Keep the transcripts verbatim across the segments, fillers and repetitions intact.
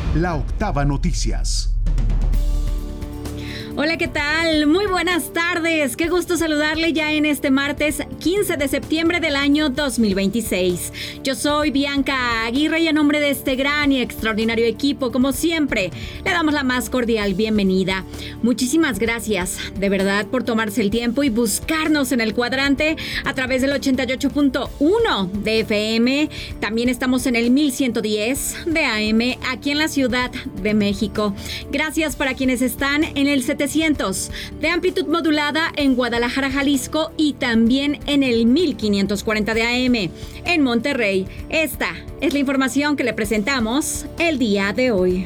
La Octava Noticias. Hola, ¿qué tal? Muy buenas tardes. Qué gusto saludarle ya en este martes quince de septiembre del año dos mil veintiséis. Yo soy Bianca Aguirre y a nombre de este gran y extraordinario equipo, como siempre, le damos la más cordial bienvenida. Muchísimas gracias, de verdad, por tomarse el tiempo y buscarnos en el cuadrante a través del ochenta y ocho punto uno de F M. También estamos en el mil ciento diez de A M aquí en la Ciudad de México. Gracias para quienes están en el setecientos de amplitud modulada en Guadalajara, Jalisco, y también en el mil quinientos cuarenta de A M en Monterrey. Esta es la información que le presentamos el día de hoy.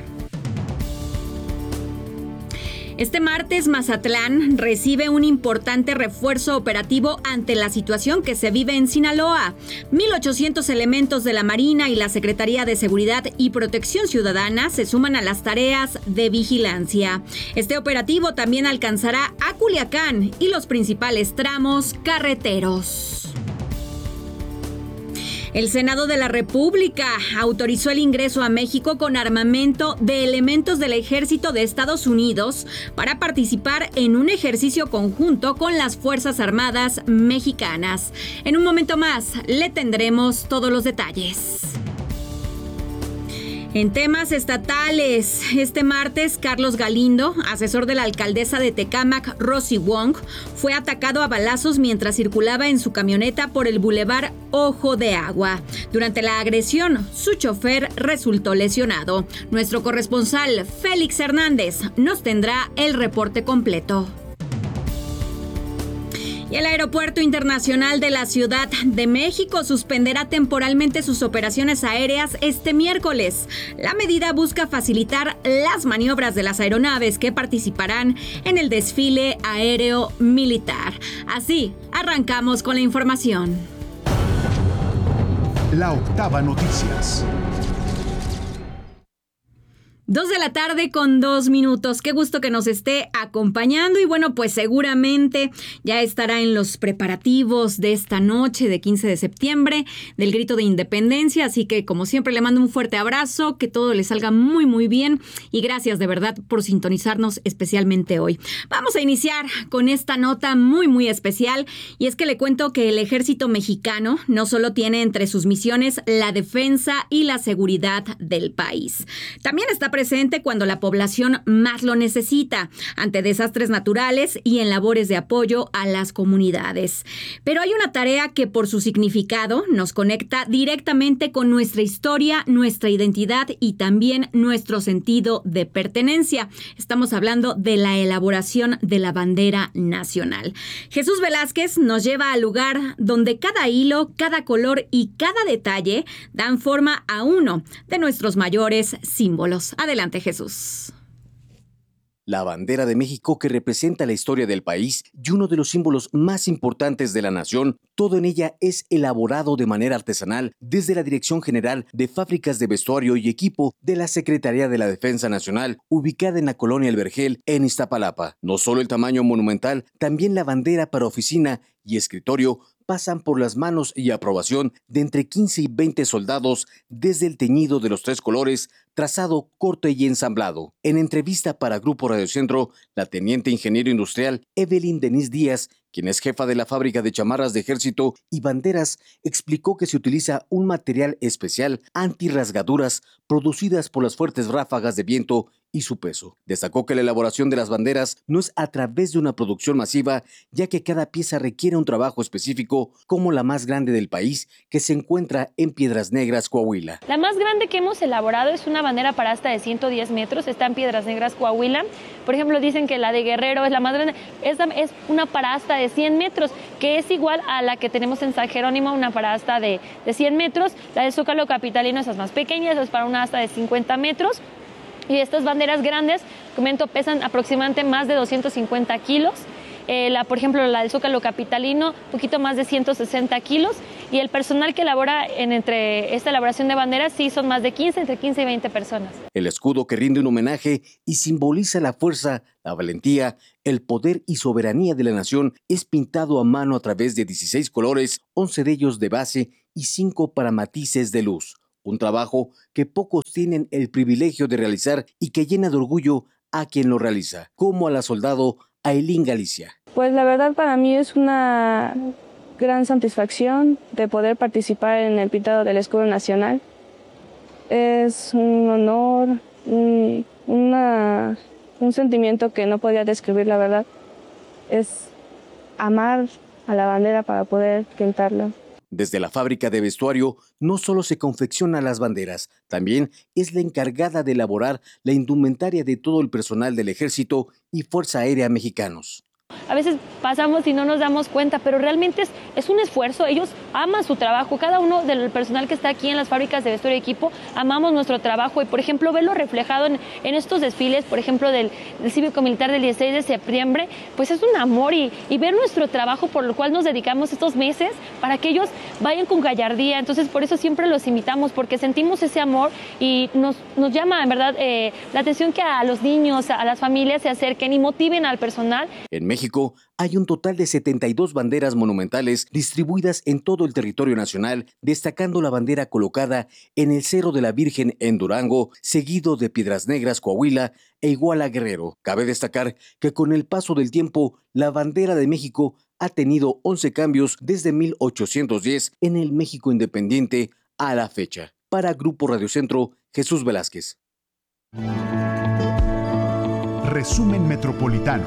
Este martes, Mazatlán recibe un importante refuerzo operativo ante la situación que se vive en Sinaloa. mil ochocientos elementos de la Marina y la Secretaría de Seguridad y Protección Ciudadana se suman a las tareas de vigilancia. Este operativo también alcanzará a Culiacán y los principales tramos carreteros. El Senado de la República autorizó el ingreso a México con armamento de elementos del Ejército de Estados Unidos para participar en un ejercicio conjunto con las Fuerzas Armadas mexicanas. En un momento más le tendremos todos los detalles. En temas estatales, este martes, Carlos Galindo, asesor de la alcaldesa de Tecámac, Rosy Wong, fue atacado a balazos mientras circulaba en su camioneta por el bulevar Ojo de Agua. Durante la agresión, su chofer resultó lesionado. Nuestro corresponsal, Félix Hernández, nos tendrá el reporte completo. Y el Aeropuerto Internacional de la Ciudad de México suspenderá temporalmente sus operaciones aéreas este miércoles. La medida busca facilitar las maniobras de las aeronaves que participarán en el desfile aéreo militar. Así, arrancamos con la información. La Octava Noticias. Dos de la tarde con dos minutos. Qué gusto que nos esté acompañando y bueno, pues seguramente ya estará en los preparativos de esta noche de quince de septiembre del Grito de Independencia. Así que como siempre le mando un fuerte abrazo, que todo le salga muy muy bien y gracias de verdad por sintonizarnos especialmente hoy. Vamos a iniciar con esta nota muy muy especial y es que le cuento que el Ejército Mexicano no solo tiene entre sus misiones la defensa y la seguridad del país, también está presente cuando la población más lo necesita, ante desastres naturales y en labores de apoyo a las comunidades. Pero hay una tarea que por su significado nos conecta directamente con nuestra historia, nuestra identidad y también nuestro sentido de pertenencia. Estamos hablando de la elaboración de la bandera nacional. Jesús Velázquez nos lleva al lugar donde cada hilo, cada color y cada detalle dan forma a uno de nuestros mayores símbolos. Adelante, Jesús. La bandera de México, que representa la historia del país y uno de los símbolos más importantes de la nación, todo en ella es elaborado de manera artesanal desde la Dirección General de Fábricas de Vestuario y Equipo de la Secretaría de la Defensa Nacional, ubicada en la Colonia El Vergel, en Iztapalapa. No solo el tamaño monumental, también la bandera para oficina y escritorio pasan por las manos y aprobación de entre quince y veinte soldados desde el teñido de los tres colores, trazado, corte y ensamblado. En entrevista para Grupo Radio Centro, la teniente ingeniero industrial Evelyn Denise Díaz, quien es jefa de la fábrica de chamarras de ejército y banderas, explicó que se utiliza un material especial antirrasgaduras producidas por las fuertes ráfagas de viento y su peso. Destacó que la elaboración de las banderas no es a través de una producción masiva, ya que cada pieza requiere un trabajo específico, como la más grande del país, que se encuentra en Piedras Negras, Coahuila. La más grande que hemos elaborado es una bandera para asta de ciento diez metros, está en Piedras Negras, Coahuila. Por ejemplo, dicen que la de Guerrero es la más grande. Esta es una para asta de cien metros, que es igual a la que tenemos en San Jerónimo, una para asta de, de cien metros. La del Zócalo Capitalino, esa es más pequeña, esa es para una asta de cincuenta metros. Y estas banderas grandes, comento, pesan aproximadamente más de doscientos cincuenta kilos. Eh, la, por ejemplo, la del Zócalo Capitalino, un poquito más de ciento sesenta kilos. Y el personal que elabora en entre esta elaboración de banderas, sí, son más de quince, entre quince y veinte personas. El escudo, que rinde un homenaje y simboliza la fuerza, la valentía, el poder y soberanía de la nación, es pintado a mano a través de dieciséis colores, once de ellos de base y cinco para matices de luz. un trabajo que pocos tienen el privilegio de realizar y que llena de orgullo a quien lo realiza, como a la soldado Ailín Galicia. Pues la verdad para mí es una gran satisfacción de poder participar en el pintado del escudo nacional. Es un honor, un, una, un sentimiento que no podía describir, la verdad. Es amar a la bandera para poder pintarla. Desde la fábrica de vestuario no solo se confeccionan las banderas, también es la encargada de elaborar la indumentaria de todo el personal del Ejército y Fuerza Aérea mexicanos. A veces pasamos y no nos damos cuenta, pero realmente es, es un esfuerzo. Ellos aman su trabajo. Cada uno del personal que está aquí en las fábricas de vestuario y equipo, amamos nuestro trabajo. Y, por ejemplo, verlo reflejado en, en estos desfiles, por ejemplo, del, del cívico-militar del dieciséis de septiembre, pues es un amor. Y, y ver nuestro trabajo por lo cual nos dedicamos estos meses para que ellos vayan con gallardía. Entonces, por eso siempre los invitamos, porque sentimos ese amor y nos, nos llama, en verdad, eh, la atención que a los niños, a las familias se acerquen y motiven al personal. En México, hay un total de setenta y dos banderas monumentales distribuidas en todo el territorio nacional, destacando la bandera colocada en el Cerro de la Virgen en Durango, seguido de Piedras Negras, Coahuila e Iguala, Guerrero. Cabe destacar que con el paso del tiempo, la bandera de México ha tenido once cambios desde mil ochocientos diez en el México independiente a la fecha. Para Grupo Radio Centro, Jesús Velázquez. Resumen Metropolitano.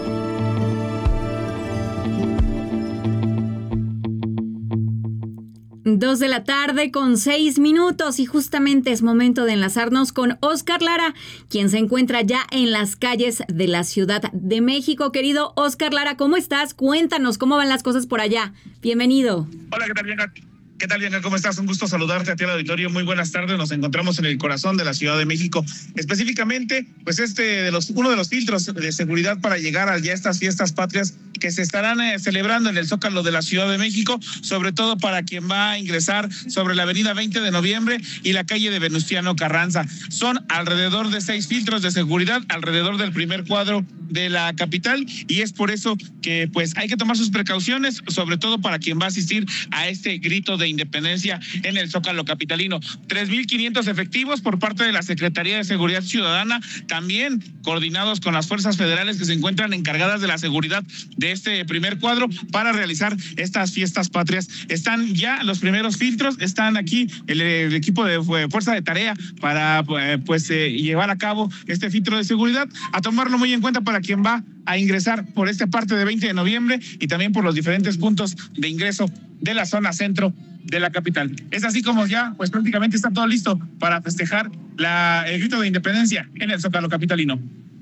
Dos de la tarde con seis minutos y justamente es momento de enlazarnos con Óscar Lara, quien se encuentra ya en las calles de la Ciudad de México. Querido Óscar Lara, ¿cómo estás? Cuéntanos cómo van las cosas por allá. Bienvenido. Hola, ¿qué tal, Bianca? ¿Qué tal, Bianca? ¿Cómo estás? Un gusto saludarte a ti al auditorio. Muy buenas tardes. Nos encontramos en el corazón de la Ciudad de México. Específicamente, pues este de los uno de los filtros de seguridad para llegar a ya estas fiestas patrias que se estarán eh, celebrando en el Zócalo de la Ciudad de México, sobre todo para quien va a ingresar sobre la avenida veinte de noviembre y la calle de Venustiano Carranza. Son alrededor de seis filtros de seguridad alrededor del primer cuadro de la capital y es por eso que pues hay que tomar sus precauciones, sobre todo para quien va a asistir a este grito de independencia en el Zócalo capitalino. tres mil quinientos efectivos por parte de la Secretaría de Seguridad Ciudadana, también coordinados con las fuerzas federales que se encuentran encargadas de la seguridad de este primer cuadro para realizar estas fiestas patrias. Están ya los primeros filtros, están aquí el, el equipo de fuerza de tarea para pues eh, llevar a cabo este filtro de seguridad, a tomarlo muy en cuenta para quien va a ingresar por esta parte de veinte de noviembre y también por los diferentes puntos de ingreso de la zona centro de la capital. Es así como ya pues prácticamente está todo listo para festejar la, el grito de independencia en el Zócalo capitalino.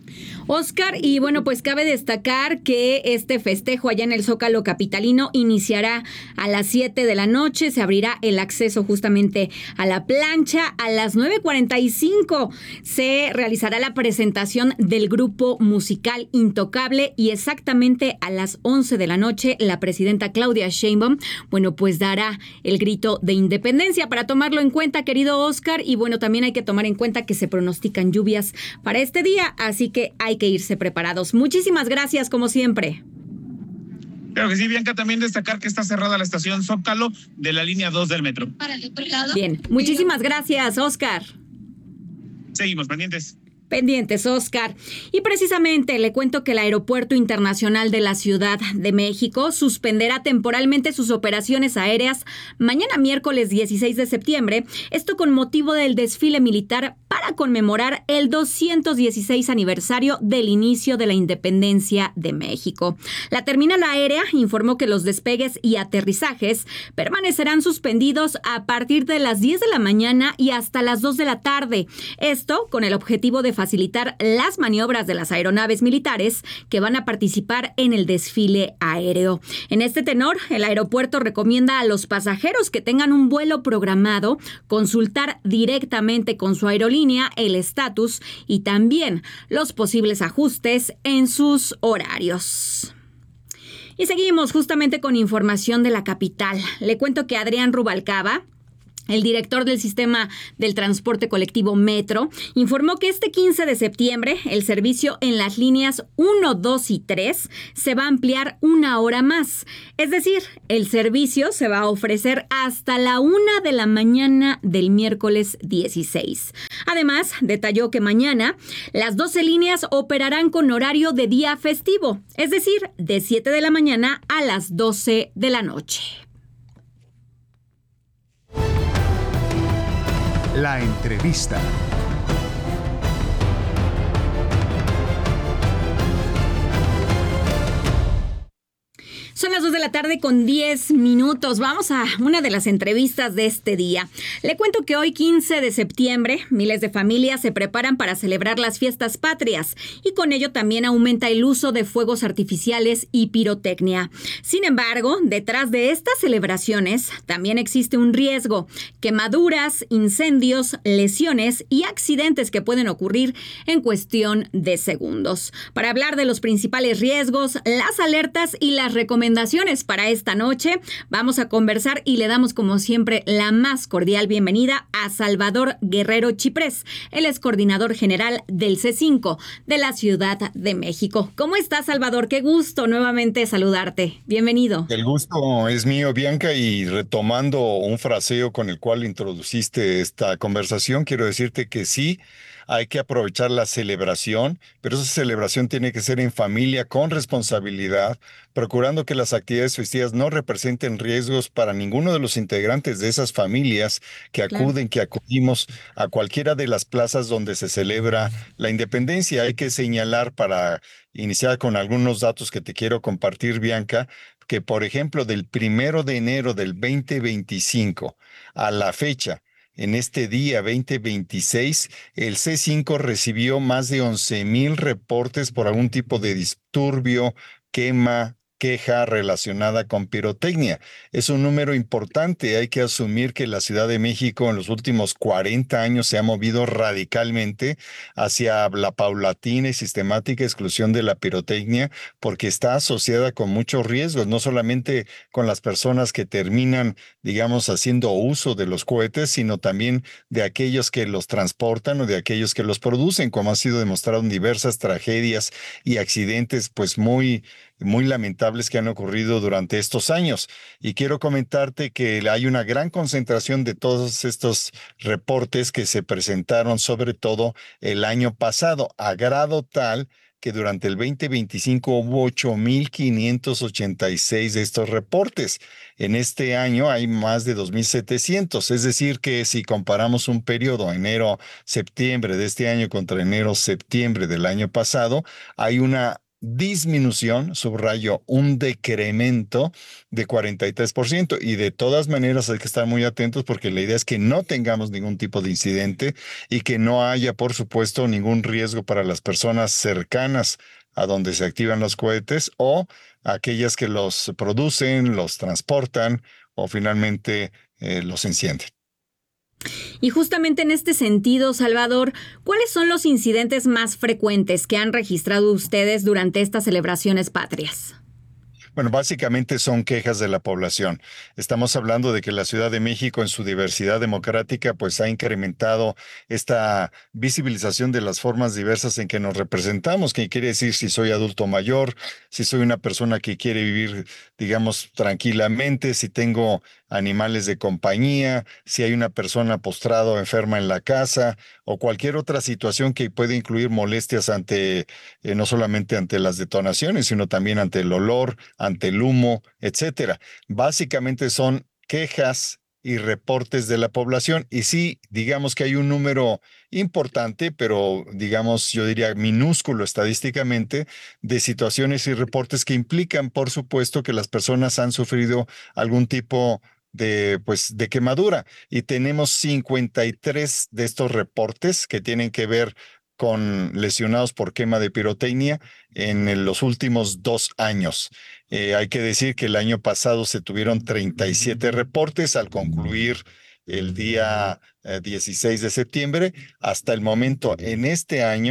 Óscar, y bueno, pues cabe destacar que este festejo allá en el Zócalo capitalino iniciará a las siete de la noche, se abrirá el acceso justamente a la plancha. A las nueve cuarenta y cinco se realizará la presentación del grupo musical Intocable y exactamente a las once de la noche la presidenta Claudia Sheinbaum, bueno, pues dará el grito de independencia. Para tomarlo en cuenta, querido Óscar, y bueno, también hay que tomar en cuenta que se pronostican lluvias para este día, así que hay que irse preparados. Muchísimas gracias, como siempre. Claro que sí, Bianca, también destacar que está cerrada la estación Zócalo de la línea dos del metro. Bien, muchísimas gracias, Óscar. Seguimos pendientes. Pendientes, Óscar. Y precisamente le cuento que el Aeropuerto Internacional de la Ciudad de México suspenderá temporalmente sus operaciones aéreas mañana miércoles dieciséis de septiembre, esto con motivo del desfile militar para conmemorar el doscientos dieciséis aniversario del inicio de la independencia de México. La terminal aérea informó que los despegues y aterrizajes permanecerán suspendidos a partir de las diez de la mañana y hasta las dos de la tarde. Esto con el objetivo de facilitar las maniobras de las aeronaves militares que van a participar en el desfile aéreo. En este tenor, el aeropuerto recomienda a los pasajeros que tengan un vuelo programado consultar directamente con su aerolínea el estatus y también los posibles ajustes en sus horarios. Y seguimos justamente con información de la capital. Le cuento que Adrián Rubalcaba, El director del sistema del transporte colectivo Metro informó que este quince de septiembre el servicio en las líneas uno, dos y tres se va a ampliar una hora más. Es decir, el servicio se va a ofrecer hasta la una de la mañana del miércoles dieciséis. Además, detalló que mañana las doce líneas operarán con horario de día festivo, es decir, de siete de la mañana a las doce de la noche. La entrevista. Son las dos de la tarde con diez minutos. Vamos a una de las entrevistas de este día. Le cuento que hoy, quince de septiembre, miles de familias se preparan para celebrar las fiestas patrias y con ello también aumenta el uso de fuegos artificiales y pirotecnia. Sin embargo, detrás de estas celebraciones también existe un riesgo: quemaduras, incendios, lesiones y accidentes que pueden ocurrir en cuestión de segundos. Para hablar de los principales riesgos, las alertas y las recomendaciones para esta noche, vamos a conversar y le damos como siempre la más cordial bienvenida a Salvador Guerrero Chiprés. Él es coordinador general del C cinco de la Ciudad de México. ¿Cómo estás, Salvador? Qué gusto nuevamente saludarte. Bienvenido. El gusto es mío, Bianca, y retomando un fraseo con el cual introduciste esta conversación, quiero decirte que sí, hay que aprovechar la celebración, pero esa celebración tiene que ser en familia, con responsabilidad, procurando que las actividades festivas no representen riesgos para ninguno de los integrantes de esas familias que acuden, claro, que acudimos a cualquiera de las plazas donde se celebra la independencia. Hay que señalar, para iniciar con algunos datos que te quiero compartir, Bianca, que por ejemplo del primero de enero del veinte veinticinco a la fecha, en este día veinte veintiséis, el C cinco recibió más de once mil reportes por algún tipo de disturbio, quema, queja relacionada con pirotecnia. Es un número importante. Hay que asumir que la Ciudad de México en los últimos cuarenta años se ha movido radicalmente hacia la paulatina y sistemática exclusión de la pirotecnia, porque está asociada con muchos riesgos, no solamente con las personas que terminan, digamos, haciendo uso de los cohetes, sino también de aquellos que los transportan o de aquellos que los producen, como ha sido demostrado en diversas tragedias y accidentes, pues muy muy lamentables que han ocurrido durante estos años. Y quiero comentarte que hay una gran concentración de todos estos reportes que se presentaron sobre todo el año pasado, a grado tal que durante el veinte veinticinco hubo ocho mil quinientos ochenta y seis de estos reportes. En este año hay más de dos mil setecientos, es decir que si comparamos un periodo enero-septiembre de este año contra enero-septiembre del año pasado, hay una disminución, subrayo, un decremento de cuarenta y tres por ciento, y de todas maneras hay que estar muy atentos porque la idea es que no tengamos ningún tipo de incidente y que no haya, por supuesto, ningún riesgo para las personas cercanas a donde se activan los cohetes o aquellas que los producen, los transportan o finalmente eh, los encienden. Y justamente en este sentido, Salvador, ¿cuáles son los incidentes más frecuentes que han registrado ustedes durante estas celebraciones patrias? Bueno, básicamente son quejas de la población. Estamos hablando de que la Ciudad de México, en su diversidad democrática, pues ha incrementado esta visibilización de las formas diversas en que nos representamos, que quiere decir si soy adulto mayor, si soy una persona que quiere vivir, digamos, tranquilamente, si tengo animales de compañía, si hay una persona postrada o enferma en la casa, o cualquier otra situación que puede incluir molestias ante, eh, no solamente ante las detonaciones, sino también ante el olor, ante el humo, etcétera. Básicamente son quejas y reportes de la población. Y sí, digamos que hay un número importante, pero digamos, yo diría minúsculo estadísticamente, de situaciones y reportes que implican, por supuesto, que las personas han sufrido algún tipo de, pues, de quemadura. Y tenemos cincuenta y tres de estos reportes que tienen que ver con lesionados por quema de pirotecnia en los últimos dos años. Eh, hay que decir que el año pasado se tuvieron treinta y siete reportes al concluir el día eh, dieciséis de septiembre. Hasta el momento, en este año,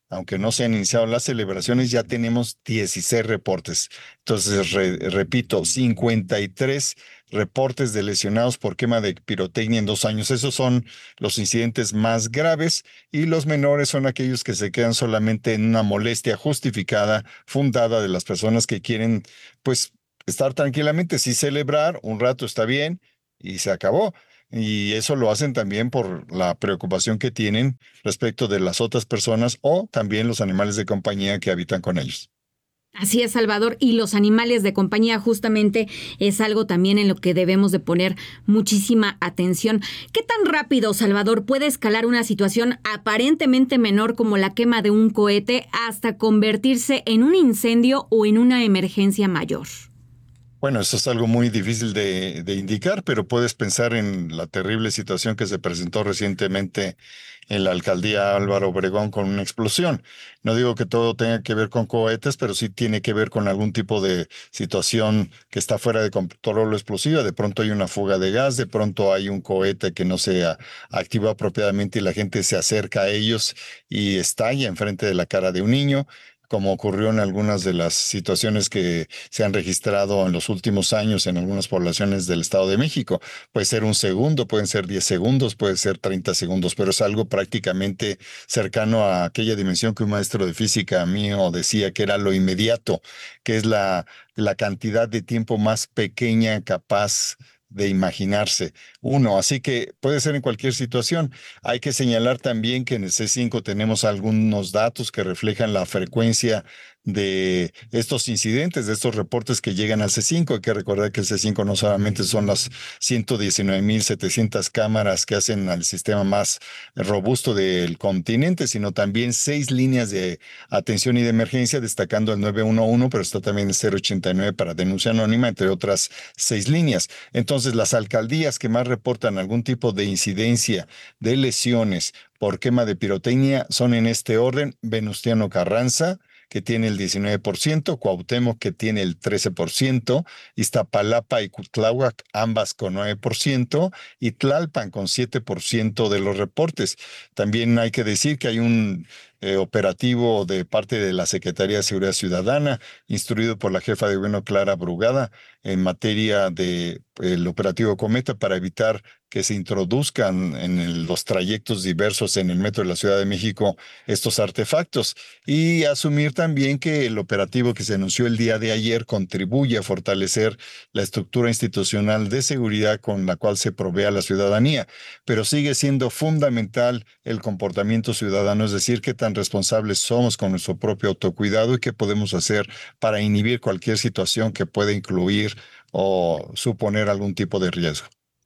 aunque no se han iniciado las celebraciones, ya tenemos dieciséis reportes. Entonces, re, repito, cincuenta y tres reportes de lesionados por quema de pirotecnia en dos años. Esos son los incidentes más graves, y los menores son aquellos que se quedan solamente en una molestia justificada, fundada, de las personas que quieren, pues, estar tranquilamente. Si celebrar un rato está bien y se acabó. Y eso lo hacen también por la preocupación que tienen respecto de las otras personas o también los animales de compañía que habitan con ellos. Así es, Salvador, y los animales de compañía justamente es algo también en lo que debemos de poner muchísima atención. ¿Qué tan rápido, Salvador, puede escalar una situación aparentemente menor como la quema de un cohete hasta convertirse en un incendio o en una emergencia mayor? Bueno, eso es algo muy difícil de, de indicar, pero puedes pensar en la terrible situación que se presentó recientemente en la alcaldía Álvaro Obregón con una explosión. No digo que todo tenga que ver con cohetes, pero sí tiene que ver con algún tipo de situación que está fuera de control explosiva. De pronto hay una fuga de gas, de pronto hay un cohete que no se activa apropiadamente y la gente se acerca a ellos y estalla enfrente de la cara de un niño, como ocurrió en algunas de las situaciones que se han registrado en los últimos años en algunas poblaciones del Estado de México. Puede ser un segundo, pueden ser diez segundos, puede ser treinta segundos, pero es algo prácticamente cercano a aquella dimensión que un maestro de física mío decía que era lo inmediato, que es la, la cantidad de tiempo más pequeña capaz de imaginarse uno, así que puede ser en cualquier situación. Hay que señalar también que en el C cinco tenemos algunos datos que reflejan la frecuencia de estos incidentes, de estos reportes que llegan al C cinco. Hay que recordar que el C cinco no solamente son las ciento diecinueve mil setecientas cámaras que hacen al sistema más robusto del continente, sino también seis líneas de atención y de emergencia, destacando el nueve uno uno, pero está también el cero ochenta y nueve para denuncia anónima, entre otras seis líneas. Entonces, las alcaldías que más reportan algún tipo de incidencia de lesiones por quema de pirotecnia son en este orden: Venustiano Carranza, que tiene el diecinueve por ciento, Cuauhtémoc, que tiene el trece por ciento, Iztapalapa y Cuitláhuac, ambas con nueve por ciento, y Tlalpan con siete por ciento de los reportes. También hay que decir que hay un eh, operativo de parte de la Secretaría de Seguridad Ciudadana, instruido por la jefa de gobierno Clara Brugada, en materia de el operativo Cometa, para evitar que se introduzcan en el, los trayectos diversos en el metro de la Ciudad de México estos artefactos, y asumir también que el operativo que se anunció el día de ayer contribuye a fortalecer la estructura institucional de seguridad con la cual se provee a la ciudadanía, pero sigue siendo fundamental el comportamiento ciudadano, es decir, qué tan responsables somos con nuestro propio autocuidado y qué podemos hacer para inhibir cualquier situación que pueda incluir o suponer algún tipo de riesgo.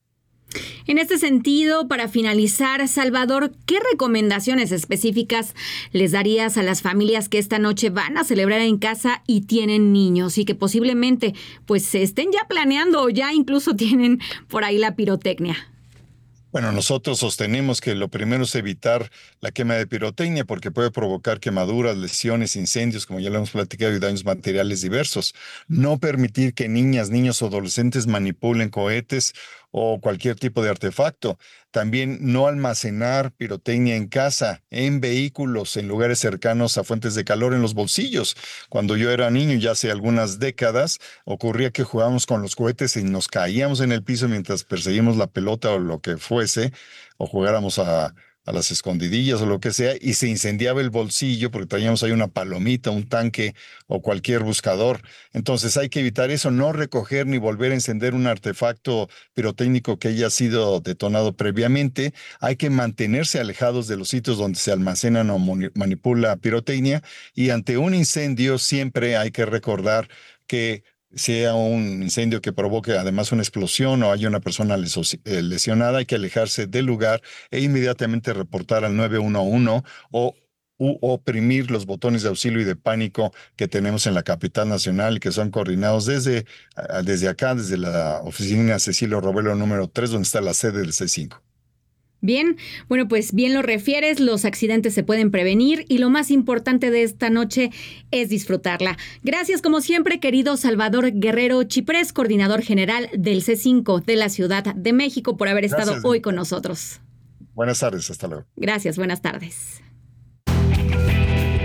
En este sentido, para finalizar, Salvador, ¿qué recomendaciones específicas les darías a las familias que esta noche van a celebrar en casa y tienen niños y que posiblemente pues se estén ya planeando o ya incluso tienen por ahí la pirotecnia? Bueno, nosotros sostenemos que lo primero es evitar la quema de pirotecnia, porque puede provocar quemaduras, lesiones, incendios, como ya lo hemos platicado, y daños materiales diversos. No permitir que niñas, niños o adolescentes manipulen cohetes o cualquier tipo de artefacto. También no almacenar pirotecnia en casa, en vehículos, en lugares cercanos a fuentes de calor, en los bolsillos. Cuando yo era niño, ya hace algunas décadas, ocurría que jugábamos con los cohetes y nos caíamos en el piso mientras perseguimos la pelota o lo que fuese, o jugáramos a... a las escondidillas o lo que sea, y se incendiaba el bolsillo porque traíamos ahí una palomita, un tanque o cualquier buscador. Entonces hay que evitar eso, no recoger ni volver a encender un artefacto pirotécnico que haya sido detonado previamente. Hay que mantenerse alejados de los sitios donde se almacenan o manipula pirotecnia, y ante un incendio siempre hay que recordar que sea un incendio que provoque además una explosión o haya una persona lesionada, hay que alejarse del lugar e inmediatamente reportar al nueve uno uno o u oprimir los botones de auxilio y de pánico que tenemos en la capital nacional y que son coordinados desde, desde acá, desde la oficina Cecilio Robelo número tres, donde está la sede del C cinco. Bien, bueno, pues bien lo refieres, los accidentes se pueden prevenir y lo más importante de esta noche es disfrutarla. Gracias como siempre, querido Salvador Guerrero Chiprés, coordinador general del C cinco de la Ciudad de México, por haber estado Gracias. Hoy con nosotros. Buenas tardes, hasta luego. Gracias, buenas tardes.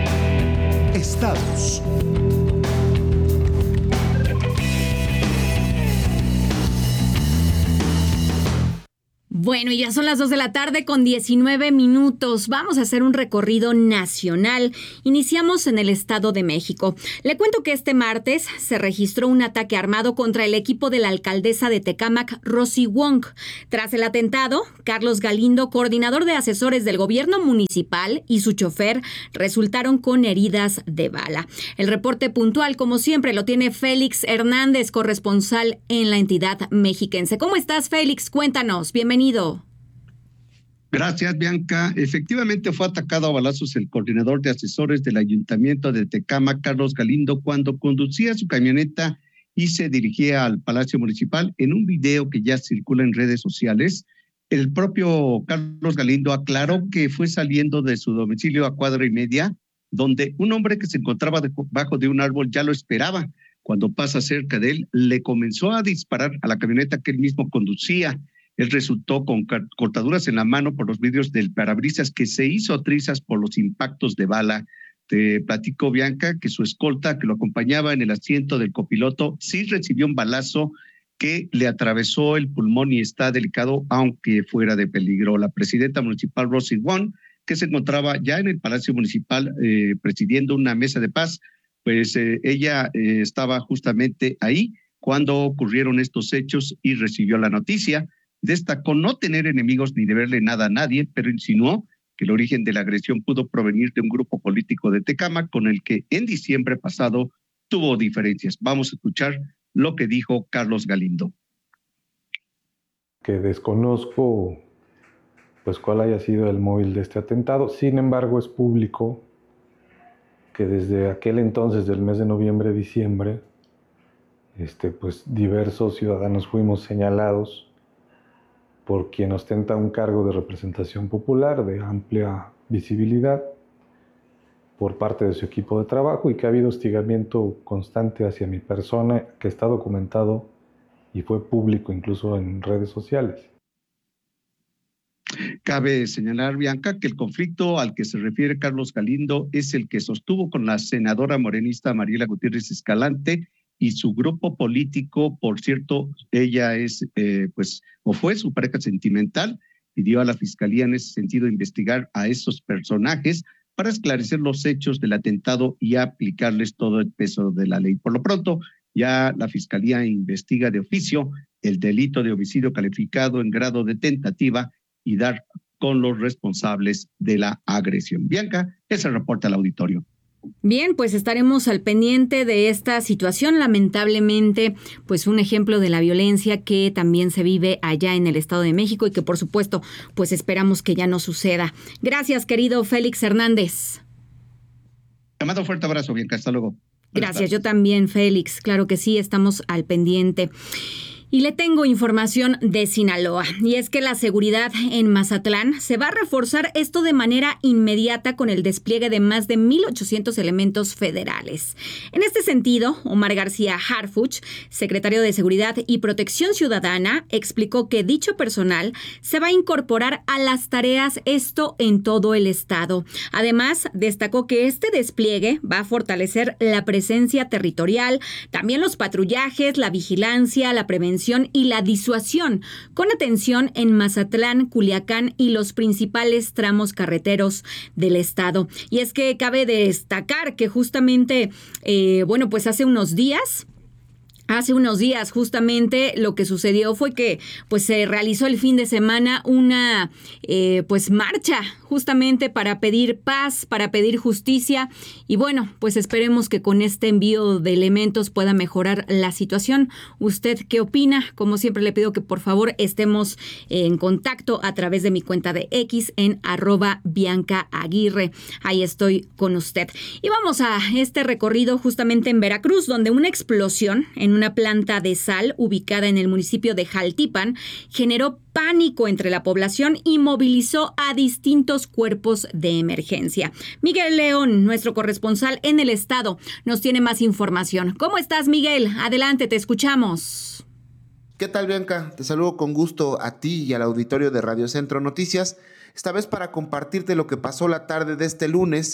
Estados. Bueno, y ya son las dos de la tarde con diecinueve minutos. Vamos a hacer un recorrido nacional. Iniciamos en el Estado de México. Le cuento que este martes se registró un ataque armado contra el equipo de la alcaldesa de Tecámac, Rosy Wong. Tras el atentado, Carlos Galindo, coordinador de asesores del gobierno municipal, y su chofer resultaron con heridas de bala. El reporte puntual, como siempre, lo tiene Félix Hernández, corresponsal en la entidad mexiquense. ¿Cómo estás, Félix? Cuéntanos. Bienvenido. Gracias, Bianca. Efectivamente fue atacado a balazos el coordinador de asesores del Ayuntamiento de Tecámac, Carlos Galindo, cuando conducía su camioneta y se dirigía al Palacio Municipal. En un video que ya circula en redes sociales, el propio Carlos Galindo aclaró que fue saliendo de su domicilio a cuadra y media, donde un hombre que se encontraba debajo de un árbol ya lo esperaba. Cuando pasa cerca de él, le comenzó a disparar a la camioneta que él mismo conducía. Él resultó con cortaduras en la mano por los vidrios del parabrisas, que se hizo trizas por los impactos de bala. Te platico, Bianca, que su escolta, que lo acompañaba en el asiento del copiloto, sí recibió un balazo que le atravesó el pulmón y está delicado, aunque fuera de peligro. La presidenta municipal, Rosy Wong, que se encontraba ya en el Palacio Municipal eh, presidiendo una mesa de paz, pues eh, ella eh, estaba justamente ahí cuando ocurrieron estos hechos y recibió la noticia. Destacó no tener enemigos ni deberle nada a nadie, pero insinuó que el origen de la agresión pudo provenir de un grupo político de Tecámac con el que en diciembre pasado tuvo diferencias. Vamos a escuchar lo que dijo Carlos Galindo. Que desconozco pues cuál haya sido el móvil de este atentado. Sin embargo, es público que desde aquel entonces, del mes de noviembre, diciembre, este, pues diversos ciudadanos fuimos señalados por quien ostenta un cargo de representación popular de amplia visibilidad por parte de su equipo de trabajo, y que ha habido hostigamiento constante hacia mi persona, que está documentado y fue público incluso en redes sociales. Cabe señalar, Bianca, que el conflicto al que se refiere Carlos Galindo es el que sostuvo con la senadora morenista Mariela Gutiérrez Escalante y su grupo político. Por cierto, ella es, eh, pues, o fue su pareja sentimental. Pidió a la Fiscalía en ese sentido investigar a esos personajes para esclarecer los hechos del atentado y aplicarles todo el peso de la ley. Por lo pronto, ya la Fiscalía investiga de oficio el delito de homicidio calificado en grado de tentativa y dar con los responsables de la agresión. Bianca, ese reporte al auditorio. Bien, pues estaremos al pendiente de esta situación. Lamentablemente, pues un ejemplo de la violencia que también se vive allá en el Estado de México y que, por supuesto, pues esperamos que ya no suceda. Gracias, querido Félix Hernández. Te mando un fuerte abrazo, Bianca. Hasta luego. Gracias, yo también, Félix. Claro que sí, estamos al pendiente. Y le tengo información de Sinaloa, y es que la seguridad en Mazatlán se va a reforzar esto de manera inmediata con el despliegue de más de mil ochocientos elementos federales. En este sentido, Omar García Harfuch, secretario de Seguridad y Protección Ciudadana, explicó que dicho personal se va a incorporar a las tareas, esto en todo el estado. Además, destacó que este despliegue va a fortalecer la presencia territorial, también los patrullajes, la vigilancia, la prevención y la disuasión, con atención en Mazatlán, Culiacán y los principales tramos carreteros del estado. Y es que cabe destacar que justamente, eh, bueno, pues hace unos días... Hace unos días justamente lo que sucedió fue que pues se realizó el fin de semana una eh, pues marcha justamente para pedir paz, para pedir justicia, y bueno, pues esperemos que con este envío de elementos pueda mejorar la situación. ¿Usted qué opina? Como siempre le pido que por favor estemos en contacto a través de mi cuenta de X en arroba Bianca Aguirre. Ahí estoy con usted. Y vamos a este recorrido justamente en Veracruz, donde una explosión en una planta de sal ubicada en el municipio de Jaltipan generó pánico entre la población y movilizó a distintos cuerpos de emergencia. Miguel León, nuestro corresponsal en el estado, nos tiene más información. ¿Cómo estás, Miguel? Adelante, te escuchamos. ¿Qué tal, Bianca? Te saludo con gusto a ti y al auditorio de Radio Centro Noticias, esta vez para compartirte lo que pasó la tarde de este lunes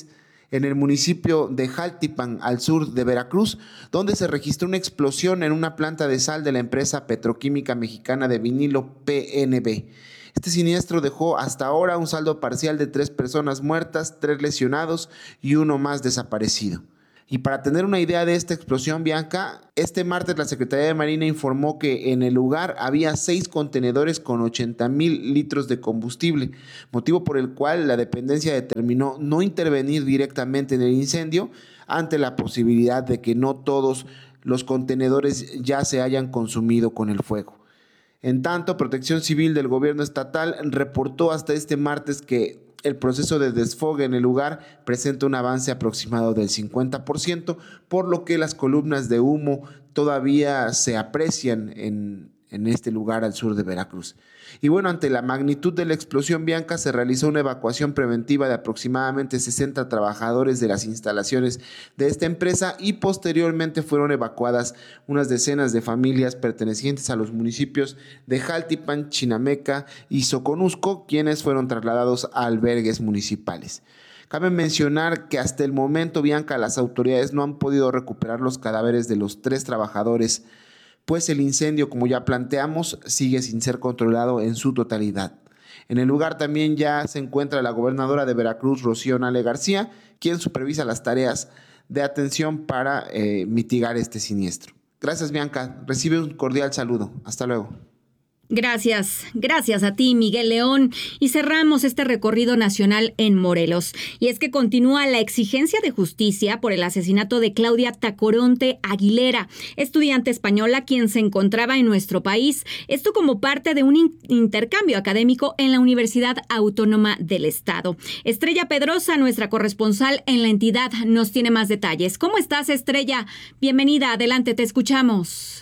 en el municipio de Jaltipan, al sur de Veracruz, donde se registró una explosión en una planta de sal de la empresa petroquímica mexicana de vinilo P N B. Este siniestro dejó hasta ahora un saldo parcial de tres personas muertas, tres lesionados y uno más desaparecido. Y para tener una idea de esta explosión, Bianca, este martes la Secretaría de Marina informó que en el lugar había seis contenedores con ochenta mil litros de combustible, motivo por el cual la dependencia determinó no intervenir directamente en el incendio ante la posibilidad de que no todos los contenedores ya se hayan consumido con el fuego. En tanto, Protección Civil del gobierno estatal reportó hasta este martes que el proceso de desfogue en el lugar presenta un avance aproximado del cincuenta por ciento, por lo que las columnas de humo todavía se aprecian en, en este lugar al sur de Veracruz. Y bueno, ante la magnitud de la explosión, Bianca, se realizó una evacuación preventiva de aproximadamente sesenta trabajadores de las instalaciones de esta empresa y posteriormente fueron evacuadas unas decenas de familias pertenecientes a los municipios de Jaltipan, Chinameca y Soconusco, quienes fueron trasladados a albergues municipales. Cabe mencionar que hasta el momento, Bianca, las autoridades no han podido recuperar los cadáveres de los tres trabajadores, pues el incendio, como ya planteamos, sigue sin ser controlado en su totalidad. En el lugar también ya se encuentra la gobernadora de Veracruz, Rocío Nale García, quien supervisa las tareas de atención para eh, mitigar este siniestro. Gracias, Bianca. Recibe un cordial saludo. Hasta luego. Gracias, gracias a ti, Miguel León. Y cerramos este recorrido nacional en Morelos. Y es que continúa la exigencia de justicia por el asesinato de Claudia Tacoronte Aguilera, estudiante española quien se encontraba en nuestro país. Esto como parte de un in- intercambio académico en la Universidad Autónoma del Estado. Estrella Pedrosa, nuestra corresponsal en la entidad, nos tiene más detalles. ¿Cómo estás, Estrella? Bienvenida, adelante, te escuchamos.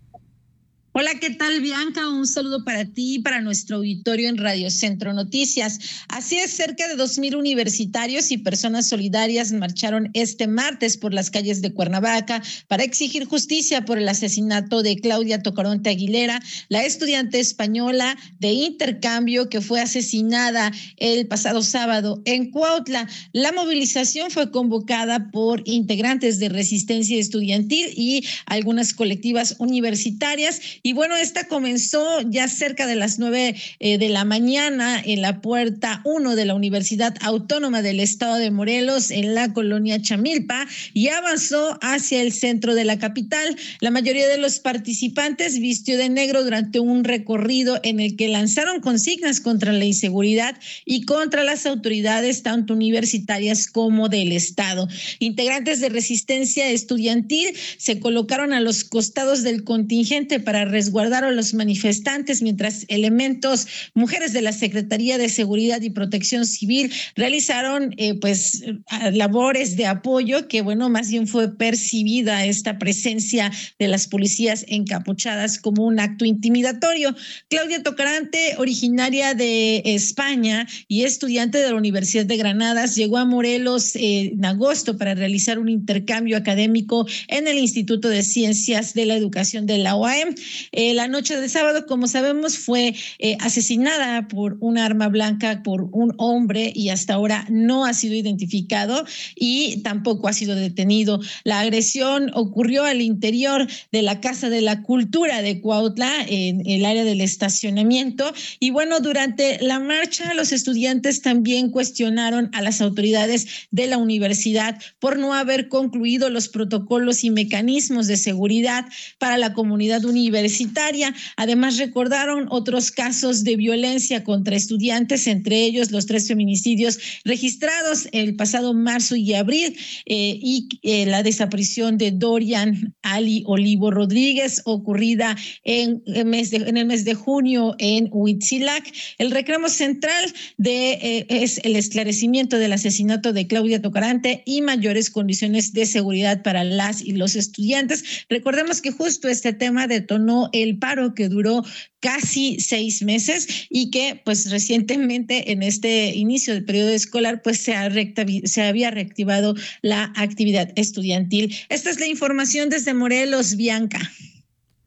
Hola, ¿qué tal, Bianca? Un saludo para ti y para nuestro auditorio en Radio Centro Noticias. Así es, cerca de dos mil universitarios y personas solidarias marcharon este martes por las calles de Cuernavaca para exigir justicia por el asesinato de Claudia Tacoronte Aguilera, la estudiante española de intercambio que fue asesinada el pasado sábado en Cuautla. La movilización fue convocada por integrantes de Resistencia Estudiantil y algunas colectivas universitarias. Y bueno, esta comenzó ya cerca de las nueve eh, de la mañana en la puerta uno de la Universidad Autónoma del Estado de Morelos, en la colonia Chamilpa, y avanzó hacia el centro de la capital. La mayoría de los participantes vistió de negro durante un recorrido en el que lanzaron consignas contra la inseguridad y contra las autoridades tanto universitarias como del Estado. Integrantes de Resistencia Estudiantil se colocaron a los costados del contingente para resguardar a los manifestantes, mientras elementos, mujeres de la Secretaría de Seguridad y Protección Civil realizaron eh, pues labores de apoyo, que bueno, más bien fue percibida esta presencia de las policías encapuchadas como un acto intimidatorio. Claudia Tacoronte, originaria de España y estudiante de la Universidad de Granadas, llegó a Morelos eh, en agosto para realizar un intercambio académico en el Instituto de Ciencias de la Educación de la U A M. Eh, la noche de sábado, como sabemos, fue eh, asesinada por un arma blanca por un hombre y hasta ahora no ha sido identificado y tampoco ha sido detenido. La agresión ocurrió al interior de la Casa de la Cultura de Cuautla, en el área del estacionamiento. Y bueno, durante la marcha, los estudiantes también cuestionaron a las autoridades de la universidad por no haber concluido los protocolos y mecanismos de seguridad para la comunidad universitaria. Además, recordaron otros casos de violencia contra estudiantes, entre ellos los tres feminicidios registrados el pasado marzo y abril eh, y eh, la desaparición de Dorian Ali Olivo Rodríguez, ocurrida en el mes de, en el mes de junio en Huitzilac. El reclamo central de, eh, es el esclarecimiento del asesinato de Claudia Tacoronte y mayores condiciones de seguridad para las y los estudiantes. Recordemos que justo este tema detonó el paro que duró casi seis meses y que pues recientemente en este inicio del periodo escolar pues se, ha se había reactivado la actividad estudiantil. Esta es la información desde Morelos, Bianca.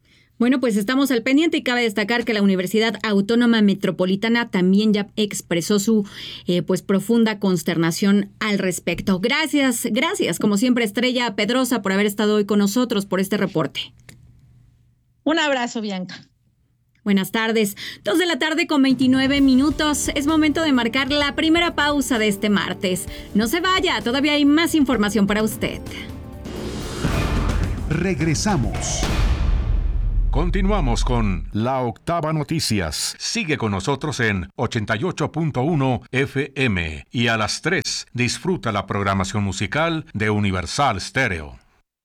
Bueno, pues estamos al pendiente y cabe destacar que la Universidad Autónoma Metropolitana también ya expresó su eh, pues profunda consternación al respecto. Gracias, gracias, como siempre, Estrella Pedrosa, por haber estado hoy con nosotros, por este reporte. Un abrazo, Bianca. Buenas tardes. Dos de la tarde con veintinueve minutos. Es momento de marcar la primera pausa de este martes. No se vaya, todavía hay más información para usted. Regresamos. Continuamos con La Octava Noticias. Sigue con nosotros en ochenta y ocho punto uno F M y a las tres disfruta la programación musical de Universal Stereo.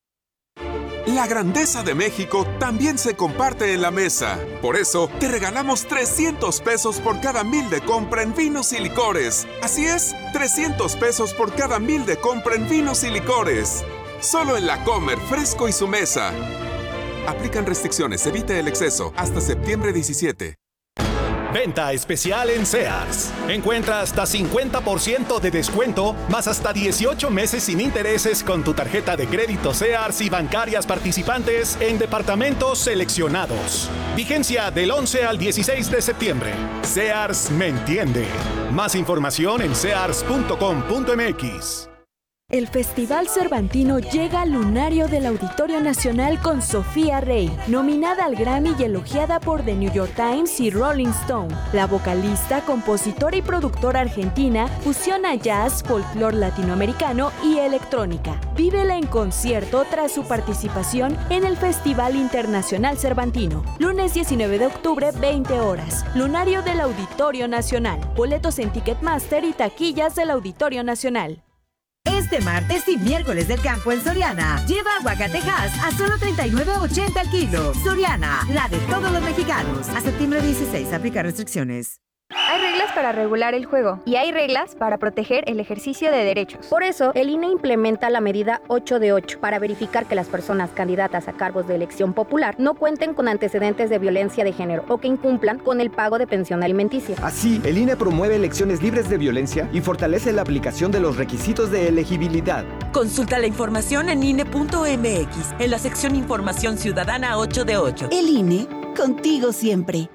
La grandeza de México también se comparte en la mesa. Por eso, te regalamos trescientos pesos por cada mil de compra en vinos y licores. Así es, trescientos pesos por cada mil de compra en vinos y licores. Solo en La Comer, Fresco y su mesa. Aplican restricciones, evite el exceso. Hasta septiembre diecisiete. Venta especial en Sears. Encuentra hasta cincuenta por ciento de descuento, más hasta dieciocho meses sin intereses con tu tarjeta de crédito Sears y bancarias participantes en departamentos seleccionados. Vigencia del once al dieciséis de septiembre. Sears me entiende. Más información en sears punto com punto m x. El Festival Cervantino llega al lunario del Auditorio Nacional con Sofía Rey, nominada al Grammy y elogiada por The New York Times y Rolling Stone. La vocalista, compositora y productora argentina fusiona jazz, folclore latinoamericano y electrónica. Vívela en concierto tras su participación en el Festival Internacional Cervantino. Lunes diecinueve de octubre, veinte horas. Lunario del Auditorio Nacional. Boletos en Ticketmaster y taquillas del Auditorio Nacional. Este martes y miércoles del campo en Soriana. Lleva aguacatejas a solo treinta y nueve ochenta al kilo. Soriana, la de todos los mexicanos. A septiembre dieciséis, aplica restricciones. Hay reglas para regular el juego y hay reglas para proteger el ejercicio de derechos. Por eso, el I N E implementa la medida ocho de ocho para verificar que las personas candidatas a cargos de elección popular no cuenten con antecedentes de violencia de género o que incumplan con el pago de pensión alimenticia. Así, el I N E promueve elecciones libres de violencia y fortalece la aplicación de los requisitos de elegibilidad. Consulta la información en I N E punto m x en la sección Información Ciudadana ocho de ocho. El I N E, contigo siempre.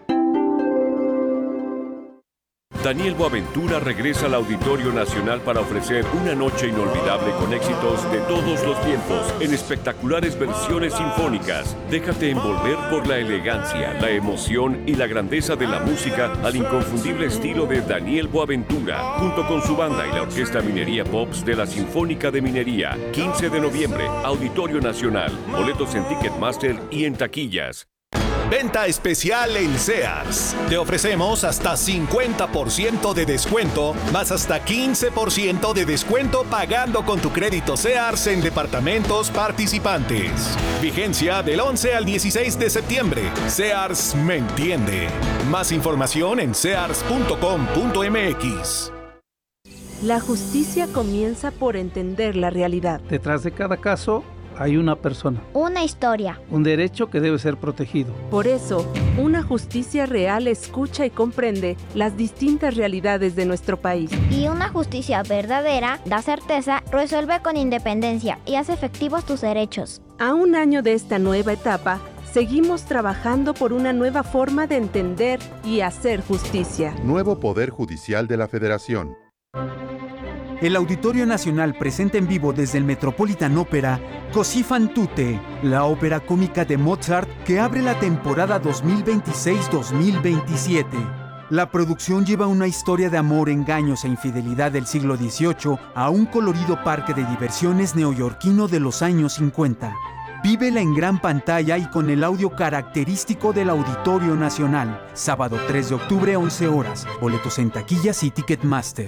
Daniel Boaventura regresa al Auditorio Nacional para ofrecer una noche inolvidable con éxitos de todos los tiempos en espectaculares versiones sinfónicas. Déjate envolver por la elegancia, la emoción y la grandeza de la música al inconfundible estilo de Daniel Boaventura, junto con su banda y la Orquesta Minería Pops de la Sinfónica de Minería. quince de noviembre, Auditorio Nacional. Boletos en Ticketmaster y en taquillas. Venta especial en Sears. Te ofrecemos hasta cincuenta por ciento de descuento, más hasta quince por ciento de descuento pagando con tu crédito Sears en departamentos participantes. Vigencia del once al dieciséis de septiembre. Sears me entiende. Más información en sears punto com punto m x. La justicia comienza por entender la realidad. Detrás de cada caso hay una persona. Una historia. Un derecho que debe ser protegido. Por eso, una justicia real escucha y comprende las distintas realidades de nuestro país. Y una justicia verdadera da certeza, resuelve con independencia y hace efectivos tus derechos. A un año de esta nueva etapa, seguimos trabajando por una nueva forma de entender y hacer justicia. Nuevo Poder Judicial de la Federación. El Auditorio Nacional presenta en vivo desde el Metropolitan Opera Così fan tutte, la ópera cómica de Mozart que abre la temporada dos mil veintiséis dos mil veintisiete. La producción lleva una historia de amor, engaños e infidelidad del siglo dieciocho a un colorido parque de diversiones neoyorquino de los años cincuenta. Vívela en gran pantalla y con el audio característico del Auditorio Nacional. Sábado tres de octubre, once horas. Boletos en taquillas y Ticketmaster.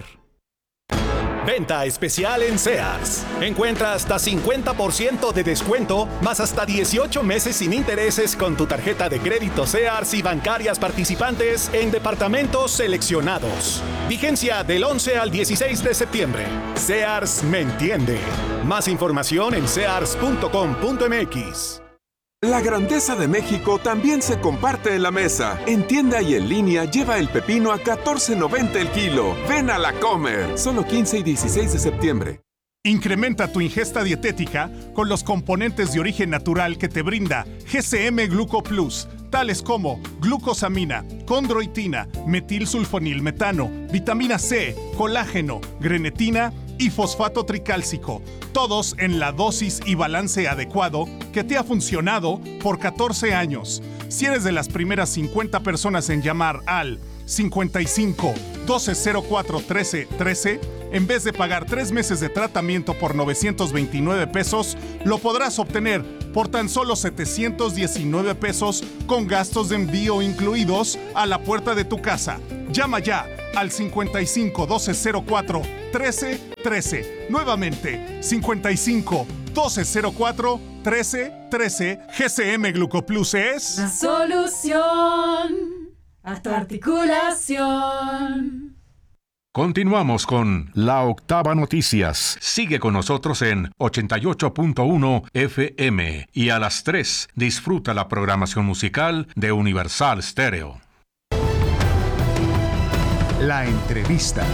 Venta especial en Sears. Encuentra hasta cincuenta por ciento de descuento, más hasta dieciocho meses sin intereses con tu tarjeta de crédito Sears y bancarias participantes en departamentos seleccionados. Vigencia del once al dieciséis de septiembre. Sears me entiende. Más información en sears punto com punto m x. La grandeza de México también se comparte en la mesa. En tienda y en línea lleva el pepino a catorce noventa el kilo. Ven a La Comer. Solo quince y dieciséis de septiembre. Incrementa tu ingesta dietética con los componentes de origen natural que te brinda G C M Gluco Plus, tales como glucosamina, condroitina, metilsulfonilmetano, vitamina C, colágeno, grenetina y fosfato tricálcico, todos en la dosis y balance adecuado que te ha funcionado por catorce años. Si eres de las primeras cincuenta personas en llamar al cincuenta y cinco, doce cero cuatro, trece, trece, en vez de pagar tres meses de tratamiento por novecientos veintinueve pesos, lo podrás obtener por tan solo setecientos diecinueve pesos con gastos de envío incluidos a la puerta de tu casa. Llama ya al cincuenta y cinco, doce cero cuatro, trece, trece. Nuevamente, cincuenta y cinco, doce cero cuatro, trece, trece. G C M Glucoplus es la solución a tu articulación. Continuamos con La Octava Noticias. Sigue con nosotros en ochenta y ocho punto uno F M y a las tres disfruta la programación musical de Universal Stereo. La entrevista.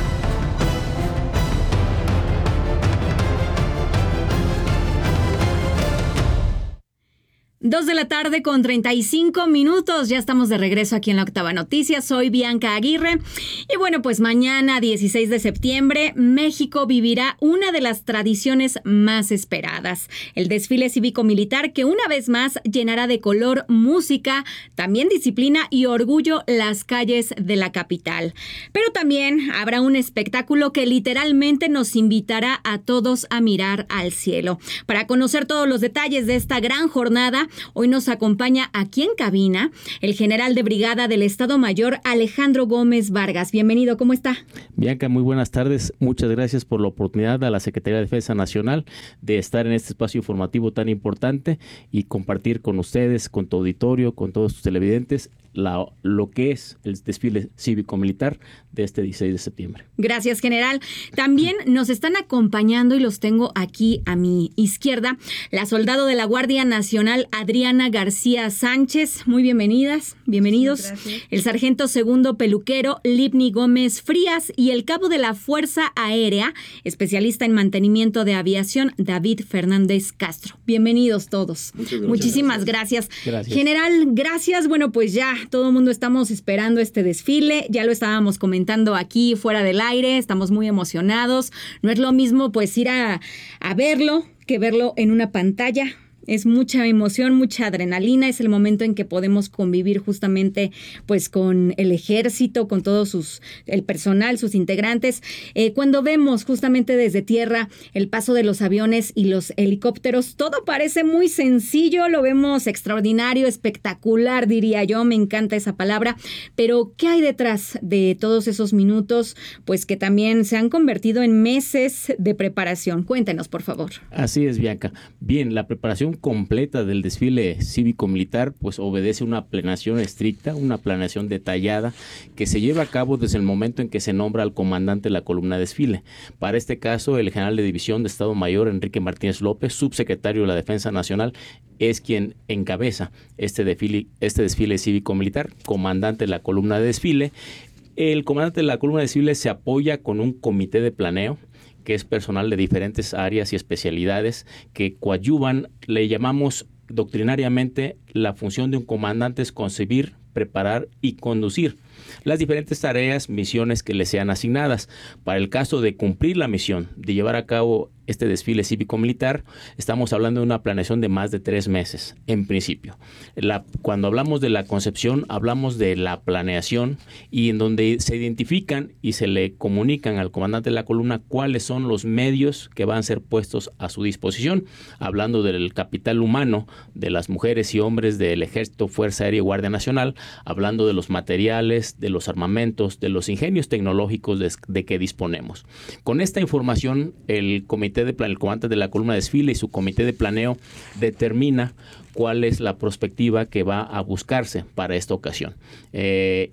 Dos de la tarde con treinta y cinco minutos. Ya estamos de regreso aquí en La Octava Noticias. Soy Bianca Aguirre. Y bueno, pues mañana, dieciséis de septiembre, México vivirá una de las tradiciones más esperadas. El desfile cívico-militar que una vez más llenará de color, música, también disciplina y orgullo las calles de la capital. Pero también habrá un espectáculo que literalmente nos invitará a todos a mirar al cielo. Para conocer todos los detalles de esta gran jornada, hoy nos acompaña aquí en cabina el general de brigada del Estado Mayor, Alejandro Gómez Vargas. Bienvenido, ¿cómo está? Bianca, muy buenas tardes. Muchas gracias por la oportunidad a la Secretaría de Defensa Nacional de estar en este espacio informativo tan importante y compartir con ustedes, con tu auditorio, con todos tus televidentes, la, lo que es el desfile cívico-militar de este dieciséis de septiembre. Gracias, general. También nos están acompañando, y los tengo aquí a mi izquierda, la soldado de la Guardia Nacional, Adriana García Sánchez. Muy bienvenidas, bienvenidos. Sí, el sargento segundo peluquero, Libni Gómez Frías, y el cabo de la Fuerza Aérea, especialista en mantenimiento de aviación, David Fernández Castro. Bienvenidos todos. Muchas Muchísimas gracias. gracias. General, gracias. Bueno, pues ya todo el mundo estamos esperando este desfile. Ya lo estábamos comentando aquí fuera del aire. Estamos muy emocionados. No es lo mismo pues ir a, a verlo que verlo en una pantalla. Es mucha emoción, mucha adrenalina. Es el momento en que podemos convivir justamente pues con el ejército, con todos sus, el personal, sus integrantes. Eh, cuando vemos justamente desde tierra el paso de los aviones y los helicópteros, todo parece muy sencillo, lo vemos extraordinario, espectacular, diría yo. Me encanta esa palabra. Pero ¿qué hay detrás de todos esos minutos? Pues que también se han convertido en meses de preparación. Cuéntenos, por favor. Así es, Bianca. Bien, la preparación completa del desfile cívico-militar pues obedece una planeación estricta, una planeación detallada que se lleva a cabo desde el momento en que se nombra al comandante de la columna de desfile. Para este caso, el general de división de Estado Mayor, Enrique Martínez López, subsecretario de la Defensa Nacional, es quien encabeza este desfile, este desfile cívico-militar, comandante de la columna de desfile. El comandante de la columna de desfile se apoya con un comité de planeo, que es personal de diferentes áreas y especialidades que coadyuvan, le llamamos doctrinariamente, la función de un comandante es concebir, preparar y conducir las diferentes tareas, misiones que le sean asignadas. Para el caso de cumplir la misión, de llevar a cabo este desfile cívico-militar, estamos hablando de una planeación de más de tres meses, en principio. La, cuando hablamos de la concepción, hablamos de la planeación y en donde se identifican y se le comunican al comandante de la columna cuáles son los medios que van a ser puestos a su disposición, hablando del capital humano, de las mujeres y hombres del Ejército, Fuerza Aérea y Guardia Nacional, hablando de los materiales, de los armamentos, de los ingenios tecnológicos de, de que disponemos. Con esta información, el comité de plan, el comandante de la columna de desfile y su comité de planeo determina cuál es la perspectiva que va a buscarse para esta ocasión. Eh,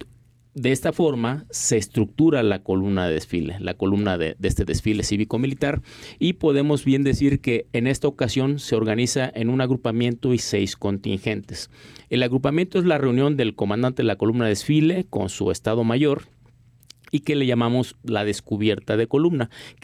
De esta forma se estructura la columna de desfile, la columna de, de este desfile cívico-militar, y podemos bien decir que en esta ocasión se organiza en un agrupamiento y seis contingentes. El agrupamiento es la reunión del comandante de la columna de desfile con su Estado Mayor y que le llamamos la descubierta de columna, que es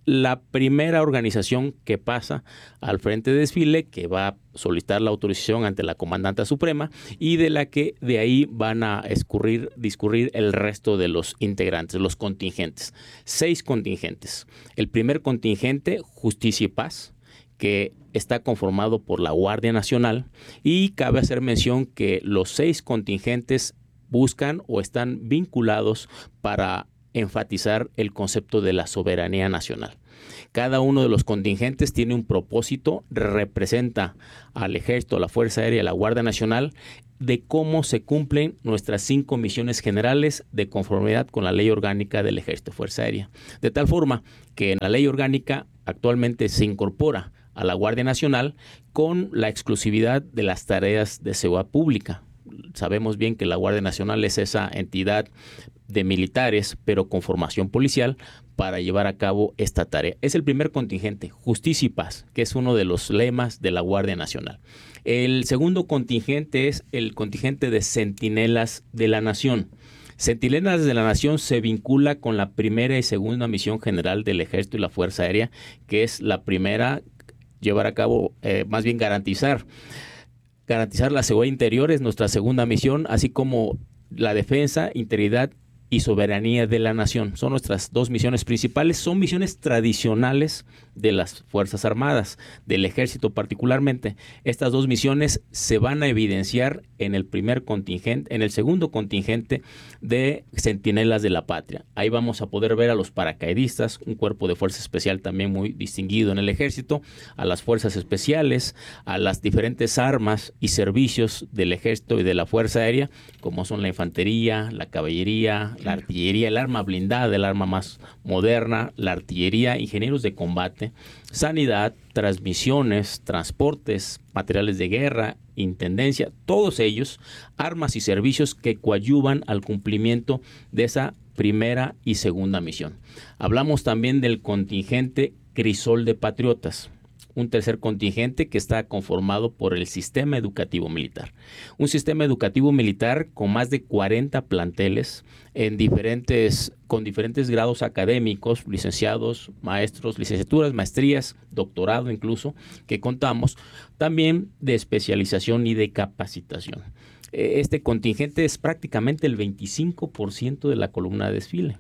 la primera organización que pasa al frente de desfile, que va a solicitar la autorización ante la Comandanta Suprema y de la que de ahí van a escurrir, discurrir el resto de los integrantes, los contingentes. Seis contingentes. El primer contingente, Justicia y Paz, que está conformado por la Guardia Nacional, y cabe hacer mención que los seis contingentes buscan o están vinculados para enfatizar el concepto de la soberanía nacional. Cada uno de los contingentes tiene un propósito, representa al Ejército, a la Fuerza Aérea y a la Guardia Nacional de cómo se cumplen nuestras cinco misiones generales de conformidad con la Ley Orgánica del Ejército Fuerza Aérea. De tal forma que en la Ley Orgánica actualmente se incorpora a la Guardia Nacional con la exclusividad de las tareas de seguridad pública. Sabemos bien que la Guardia Nacional es esa entidad de militares, pero con formación policial, para llevar a cabo esta tarea. Es el primer contingente, Justicia y Paz, que es uno de los lemas de la Guardia Nacional. El segundo contingente es el contingente de Centinelas de la Nación. Centinelas de la Nación se vincula con la primera y segunda misión general del Ejército y la Fuerza Aérea, que es la primera, llevar a cabo, eh, más bien garantizar, garantizar la seguridad interior es nuestra segunda misión, así como la defensa, integridad y soberanía de la nación. Son nuestras dos misiones principales, son misiones tradicionales de las Fuerzas Armadas, del Ejército particularmente. Estas dos misiones se van a evidenciar en el primer contingente, en el segundo contingente de Centinelas de la Patria. Ahí vamos a poder ver a los paracaidistas, un cuerpo de fuerza especial también muy distinguido en el Ejército, a las fuerzas especiales, a las diferentes armas y servicios del Ejército y de la Fuerza Aérea, como son la infantería, la caballería, la artillería, el arma blindada, el arma más moderna, la artillería, ingenieros de combate, sanidad, transmisiones, transportes, materiales de guerra, intendencia, todos ellos armas y servicios que coadyuvan al cumplimiento de esa primera y segunda misión. Hablamos también del contingente Crisol de Patriotas, un tercer contingente que está conformado por el sistema educativo militar. Un sistema educativo militar con más de cuarenta planteles en diferentes, con diferentes grados académicos, licenciados, maestros, licenciaturas, maestrías, doctorado incluso, que contamos, también de especialización y de capacitación. Este contingente es prácticamente el veinticinco por ciento de la columna de desfile.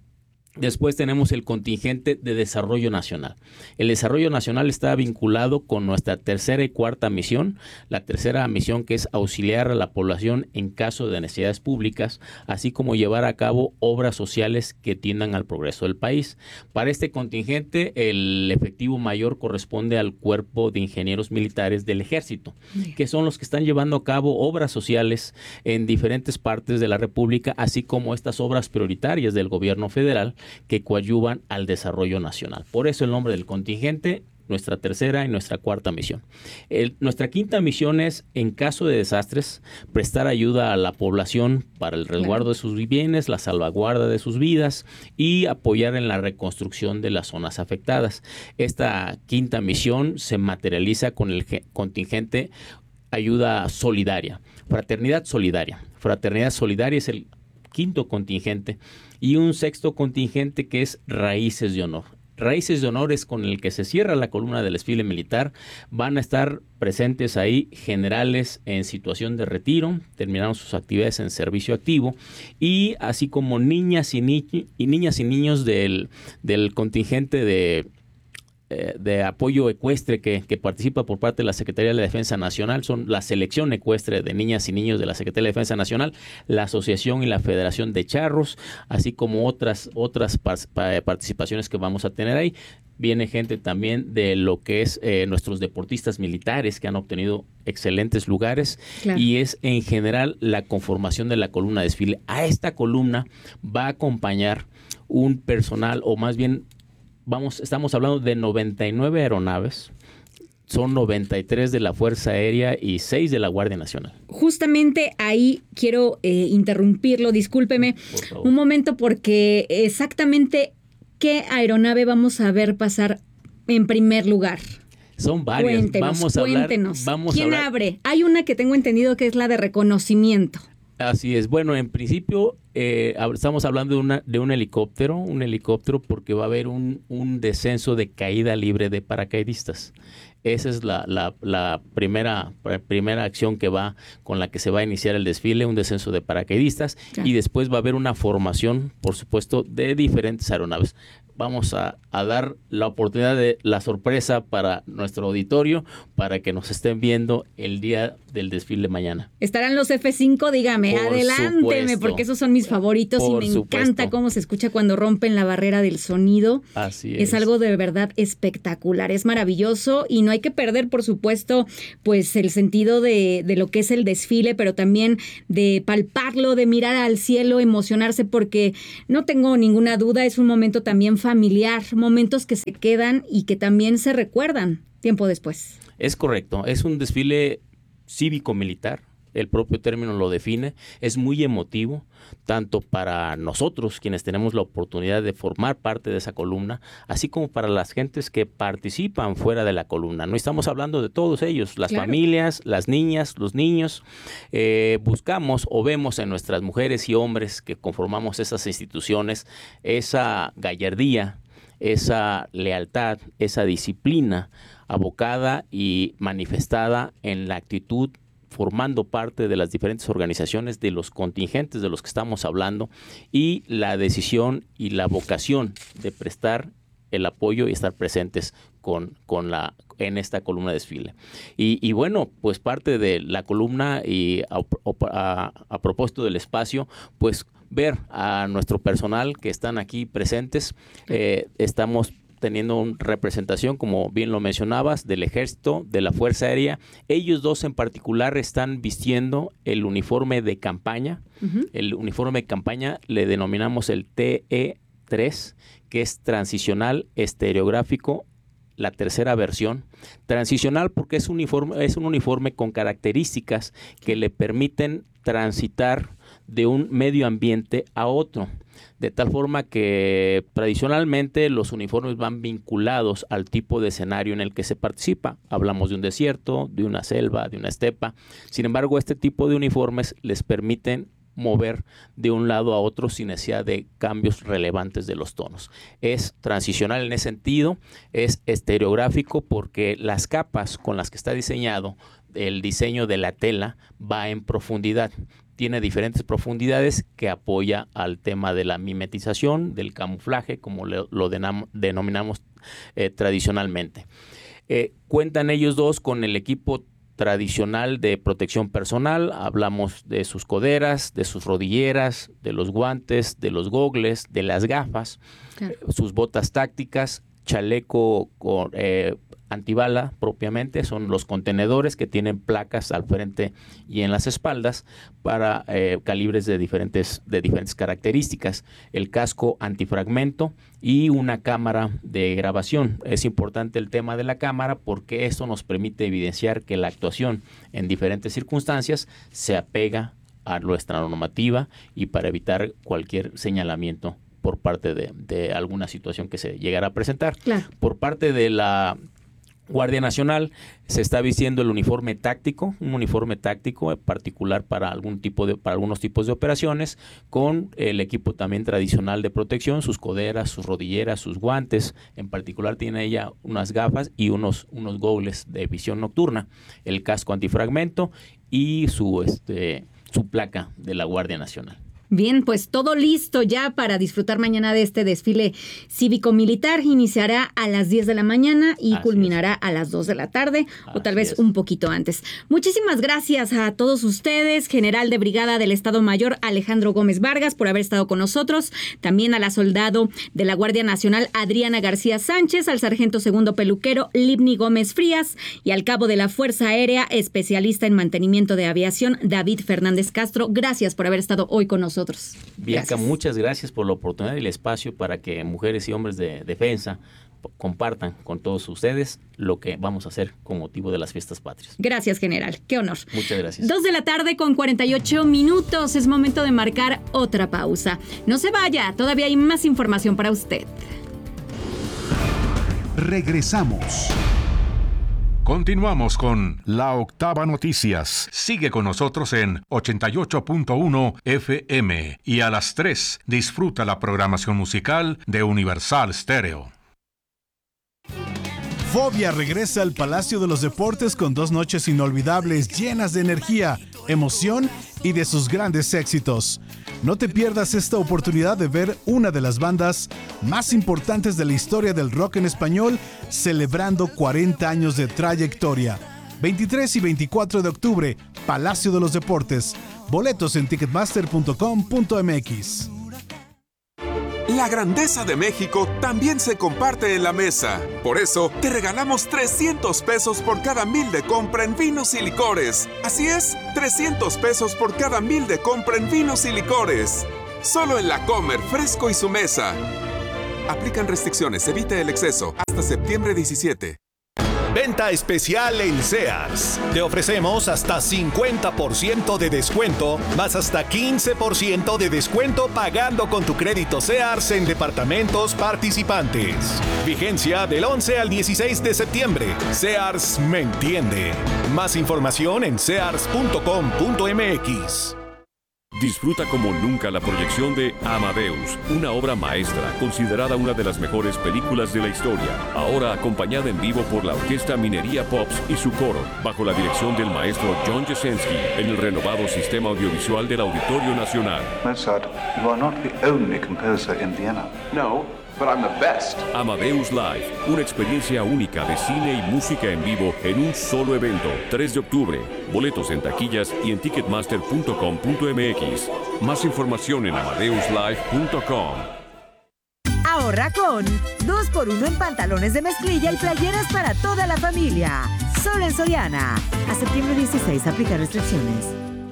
Después tenemos el contingente de desarrollo nacional. El desarrollo nacional está vinculado con nuestra tercera y cuarta misión. La tercera misión, que es auxiliar a la población en caso de necesidades públicas, así como llevar a cabo obras sociales que tiendan al progreso del país. Para este contingente, el efectivo mayor corresponde al Cuerpo de Ingenieros Militares del Ejército, que son los que están llevando a cabo obras sociales en diferentes partes de la República, así como estas obras prioritarias del gobierno federal que coadyuvan al desarrollo nacional. Por eso el nombre del contingente, nuestra tercera y nuestra cuarta misión. El, nuestra quinta misión es, en caso de desastres, prestar ayuda a la población para el resguardo de sus bienes, la salvaguarda de sus vidas y apoyar en la reconstrucción de las zonas afectadas. Esta quinta misión se materializa con el contingente Ayuda Solidaria, Fraternidad Solidaria. Fraternidad Solidaria es el quinto contingente, y un sexto contingente que es Raíces de Honor. Raíces de Honor es con el que se cierra la columna del desfile militar. Van a estar presentes ahí generales en situación de retiro, terminaron sus actividades en servicio activo, y así como niñas y, ni- y niñas y niños del, del contingente de de apoyo ecuestre que, que participa por parte de la Secretaría de la Defensa Nacional. Son la selección ecuestre de niñas y niños de la Secretaría de la Defensa Nacional, la Asociación y la Federación de Charros, así como otras, otras participaciones que vamos a tener ahí. Viene gente también de lo que es eh, nuestros deportistas militares que han obtenido excelentes lugares. Claro. Y es en general la conformación de la columna de desfile. A esta columna va a acompañar un personal, o más bien Vamos, estamos hablando de noventa y nueve aeronaves, son noventa y tres de la Fuerza Aérea y seis de la Guardia Nacional. Justamente ahí quiero eh, interrumpirlo, discúlpeme un momento, porque exactamente qué aeronave vamos a ver pasar en primer lugar. Son varias. Cuéntenos, vamos a cuéntenos. Hablar, vamos ¿Quién a hablar? abre? Hay una que tengo entendido que es la de reconocimiento. Así es. Bueno, en principio Eh, estamos hablando de, una, de un helicóptero, un helicóptero porque va a haber un, un descenso de caída libre de paracaidistas. Esa es la, la, la primera, primera acción que va con la que se va a iniciar el desfile, un descenso de paracaidistas, claro. Y después va a haber una formación, por supuesto, de diferentes aeronaves. Vamos a, a dar la oportunidad de la sorpresa para nuestro auditorio, para que nos estén viendo el día del desfile mañana. ¿Estarán los Efe cinco? Dígame, Por adelánteme, supuesto. Porque esos son mis favoritos. Por y me supuesto. encanta cómo se escucha cuando rompen la barrera del sonido. Así es. Es algo de verdad espectacular, es maravilloso y no hay que perder, por supuesto, pues el sentido de, de lo que es el desfile, pero también de palparlo, de mirar al cielo, emocionarse, porque no tengo ninguna duda, es un momento también familiar, momentos que se quedan y que también se recuerdan tiempo después. Es correcto, es un desfile cívico-militar, el propio término lo define, es muy emotivo, tanto para nosotros, quienes tenemos la oportunidad de formar parte de esa columna, así como para las gentes que participan fuera de la columna. No estamos hablando de todos ellos, las claro. familias, las niñas, los niños. Eh, buscamos o vemos en nuestras mujeres y hombres que conformamos esas instituciones esa gallardía, esa lealtad, esa disciplina abocada y manifestada en la actitud formando parte de las diferentes organizaciones, de los contingentes de los que estamos hablando, y la decisión y la vocación de prestar el apoyo y estar presentes con, con la, en esta columna de desfile. Y, y bueno, pues parte de la columna y a, a, a propósito del espacio, pues ver a nuestro personal que están aquí presentes. Eh, estamos teniendo una representación, como bien lo mencionabas, del Ejército, de la Fuerza Aérea. Ellos dos en particular están vistiendo el uniforme de campaña. Uh-huh. El uniforme de campaña le denominamos el T E tres, que es transicional estereográfico, la tercera versión. Transicional porque es un uniforme, es un uniforme con características que le permiten transitar de un medio ambiente a otro, de tal forma que tradicionalmente los uniformes van vinculados al tipo de escenario en el que se participa. Hablamos de un desierto, de una selva, de una estepa. Sin embargo, este tipo de uniformes les permiten mover de un lado a otro sin necesidad de cambios relevantes de los tonos. Es transicional en ese sentido, es estereográfico porque las capas con las que está diseñado, el diseño de la tela va en profundidad. Tiene diferentes profundidades que apoya al tema de la mimetización, del camuflaje, como lo, lo denam, denominamos eh, tradicionalmente. Eh, cuentan ellos dos con el equipo tradicional de protección personal. Hablamos de sus coderas, de sus rodilleras, de los guantes, de los gogles, de las gafas, claro. eh, sus botas tácticas, chaleco con eh, antibala propiamente, son los contenedores que tienen placas al frente y en las espaldas para eh, calibres de diferentes, de diferentes características, el casco antifragmento y una cámara de grabación. Es importante el tema de la cámara porque esto nos permite evidenciar que la actuación en diferentes circunstancias se apega a nuestra normativa y para evitar cualquier señalamiento por parte de, de alguna situación que se llegara a presentar. Claro. Por parte de la Guardia Nacional se está vistiendo el uniforme táctico, un uniforme táctico particular para algún tipo de, para algunos tipos de operaciones, con el equipo también tradicional de protección, sus coderas, sus rodilleras, sus guantes. En particular tiene ella unas gafas y unos, unos gogles de visión nocturna, el casco antifragmento y su, este, su placa de la Guardia Nacional. Bien, pues todo listo ya para disfrutar mañana de este desfile cívico-militar. Iniciará a las diez de la mañana y Así culminará es. a las dos de la tarde Así o tal vez es. un poquito antes. Muchísimas gracias a todos ustedes, General de Brigada del Estado Mayor Alejandro Gómez Vargas, por haber estado con nosotros. También a la soldado de la Guardia Nacional Adriana García Sánchez, al sargento segundo peluquero Libni Gómez Frías y al cabo de la Fuerza Aérea, especialista en mantenimiento de aviación David Fernández Castro. Gracias por haber estado hoy con nosotros. Bianca, gracias. Muchas gracias por la oportunidad y el espacio para que mujeres y hombres de defensa compartan con todos ustedes lo que vamos a hacer con motivo de las fiestas patrias. Gracias, general. Qué honor. Muchas gracias. Dos de la tarde con cuarenta y ocho minutos. Es momento de marcar otra pausa. No se vaya, todavía hay más información para usted. Regresamos. Continuamos con La Octava Noticias. Sigue con nosotros en ochenta y ocho punto uno F M y a las tres disfruta la programación musical de Universal Stereo. Fobia regresa al Palacio de los Deportes con dos noches inolvidables llenas de energía, emoción y de sus grandes éxitos. No te pierdas esta oportunidad de ver una de las bandas más importantes de la historia del rock en español celebrando cuarenta años de trayectoria. veintitrés y veinticuatro de octubre, Palacio de los Deportes. Boletos en ticketmaster punto com punto m x. La grandeza de México también se comparte en la mesa. Por eso, te regalamos trescientos pesos por cada mil de compra en vinos y licores. Así es, trescientos pesos por cada mil de compra en vinos y licores. Solo en La Comer, Fresco y Su Mesa. Aplican restricciones, evite el exceso. Hasta septiembre diecisiete. Venta especial en Sears. Te ofrecemos hasta cincuenta por ciento de descuento, más hasta quince por ciento de descuento pagando con tu crédito Sears en departamentos participantes. Vigencia del once al dieciséis de septiembre. Sears me entiende. Más información en sears punto com punto m x. Disfruta como nunca la proyección de Amadeus, una obra maestra, considerada una de las mejores películas de la historia. Ahora acompañada en vivo por la Orquesta Minería Pops y su coro, bajo la dirección del maestro John Jasenski, en el renovado sistema audiovisual del Auditorio Nacional. Mozart, you are not the only composer in Vienna. No, but I'm the best. Amadeus Live, una experiencia única de cine y música en vivo en un solo evento. tres de octubre. Boletos en taquillas y en ticketmaster punto com punto m x. Más información en amadeus live punto com. Ahorra con dos por uno en pantalones de mezclilla y playeras para toda la familia. Solo en Soriana. A septiembre dieciséis, aplica restricciones.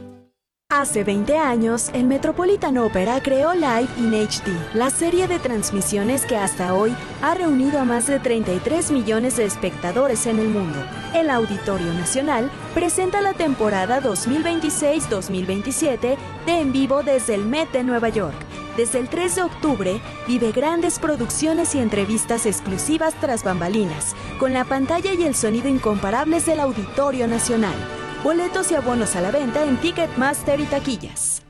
Hace veinte años, el Metropolitan Opera creó Live in H D, la serie de transmisiones que hasta hoy ha reunido a más de treinta y tres millones de espectadores en el mundo. El Auditorio Nacional presenta la temporada dos mil veintiséis dos mil veintisiete de En Vivo desde el Met de Nueva York. Desde el tres de octubre, vive grandes producciones y entrevistas exclusivas tras bambalinas, con la pantalla y el sonido incomparables del Auditorio Nacional. Boletos y abonos a la venta en Ticketmaster y taquillas.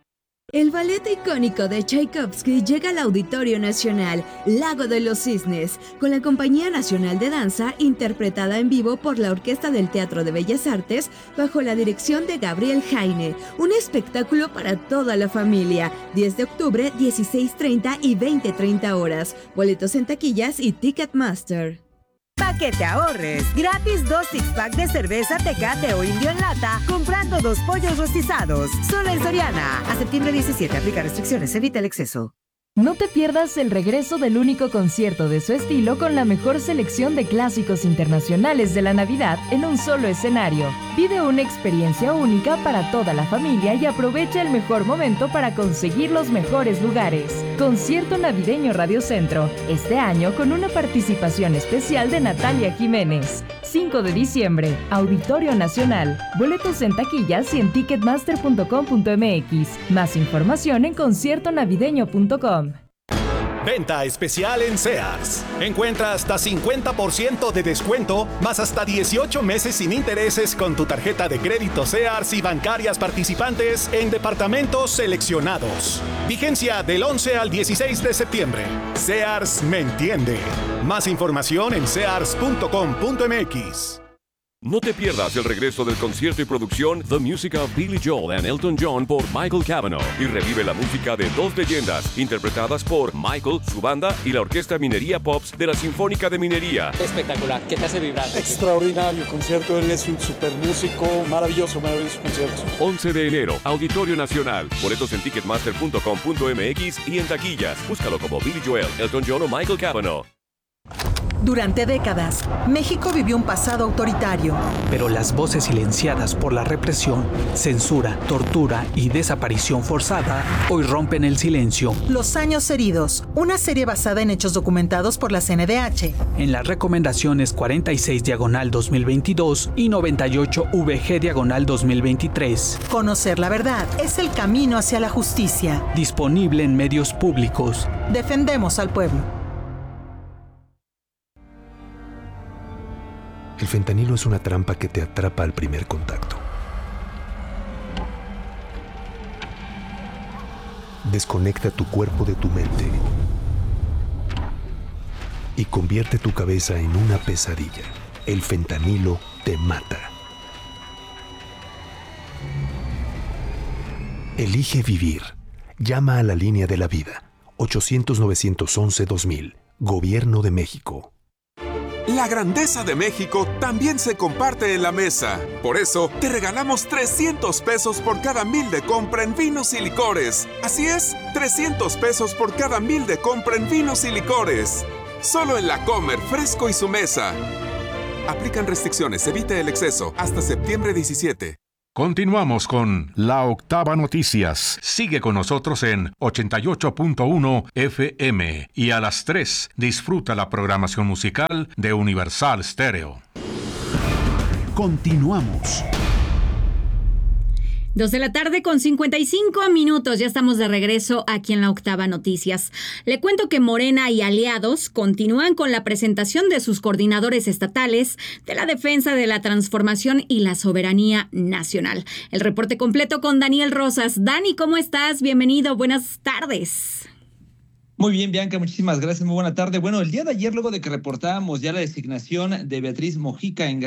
El ballet icónico de Tchaikovsky llega al Auditorio Nacional, Lago de los Cisnes, con la Compañía Nacional de Danza, interpretada en vivo por la Orquesta del Teatro de Bellas Artes, bajo la dirección de Gabriel Jaine. Un espectáculo para toda la familia. diez de octubre, dieciséis treinta y veinte treinta horas. Boletos en taquillas y Ticketmaster. Para que te ahorres, gratis dos six-pack de cerveza Tecate o Indio en lata, comprando dos pollos rostizados. Solo en Soriana. A septiembre diecisiete, aplica restricciones, evita el exceso. No te pierdas el regreso del único concierto de su estilo con la mejor selección de clásicos internacionales de la Navidad en un solo escenario. Vive una experiencia única para toda la familia y aprovecha el mejor momento para conseguir los mejores lugares. Concierto Navideño Radio Centro, este año con una participación especial de Natalia Jiménez. cinco de diciembre, Auditorio Nacional. Boletos en taquillas y en ticketmaster punto com punto m x. Más información en concierto navideño punto com. Venta especial en Sears. Encuentra hasta cincuenta por ciento de descuento, más hasta dieciocho meses sin intereses con tu tarjeta de crédito Sears y bancarias participantes en departamentos seleccionados. Vigencia del once al dieciséis de septiembre. Sears me entiende. Más información en sears punto com punto m x. No te pierdas el regreso del concierto y producción The Music of Billy Joel and Elton John por Michael Cavanaugh y revive la música de dos leyendas interpretadas por Michael, su banda y la Orquesta Minería Pops de la Sinfónica de Minería. Espectacular, que te hace vibrar. Extraordinario concierto, él es un super músico, maravilloso, maravilloso concierto. once de enero, Auditorio Nacional. Boletos en ticketmaster punto com punto m x y en taquillas. Búscalo como Billy Joel, Elton John o Michael Cavanaugh. Durante décadas, México vivió un pasado autoritario. Pero las voces silenciadas por la represión, censura, tortura y desaparición forzada hoy rompen el silencio. Los años heridos, una serie basada en hechos documentados por la C N D H. En las recomendaciones cuarenta y seis diagonal dos mil veintidós y noventa y ocho V G diagonal dos mil veintitrés. Conocer la verdad es el camino hacia la justicia. Disponible en medios públicos. Defendemos al pueblo. El fentanilo es una trampa que te atrapa al primer contacto. Desconecta tu cuerpo de tu mente y convierte tu cabeza en una pesadilla. El fentanilo te mata. Elige vivir. Llama a la línea de la vida. ochocientos, novecientos once, dos mil. Gobierno de México. La grandeza de México también se comparte en la mesa. Por eso, te regalamos trescientos pesos por cada mil de compra en vinos y licores. Así es, trescientos pesos por cada mil de compra en vinos y licores. Solo en La Comer, Fresco y Su Mesa. Aplican restricciones, evita el exceso. Hasta septiembre diecisiete. Continuamos con La Octava Noticias. Sigue con nosotros en ochenta y ocho punto uno F M y a las tres disfruta la programación musical de Universal Stereo. Continuamos. Dos de la tarde con cincuenta y cinco minutos. Ya estamos de regreso aquí en La Octava Noticias. Le cuento que Morena y aliados continúan con la presentación de sus coordinadores estatales de la defensa de la transformación y la soberanía nacional. El reporte completo con Daniel Rosas. Dani, ¿cómo estás? Bienvenido. Buenas tardes. Muy bien, Bianca, muchísimas gracias. Muy buena tarde. Bueno, el día de ayer, luego de que reportábamos ya la designación de Beatriz Mojica en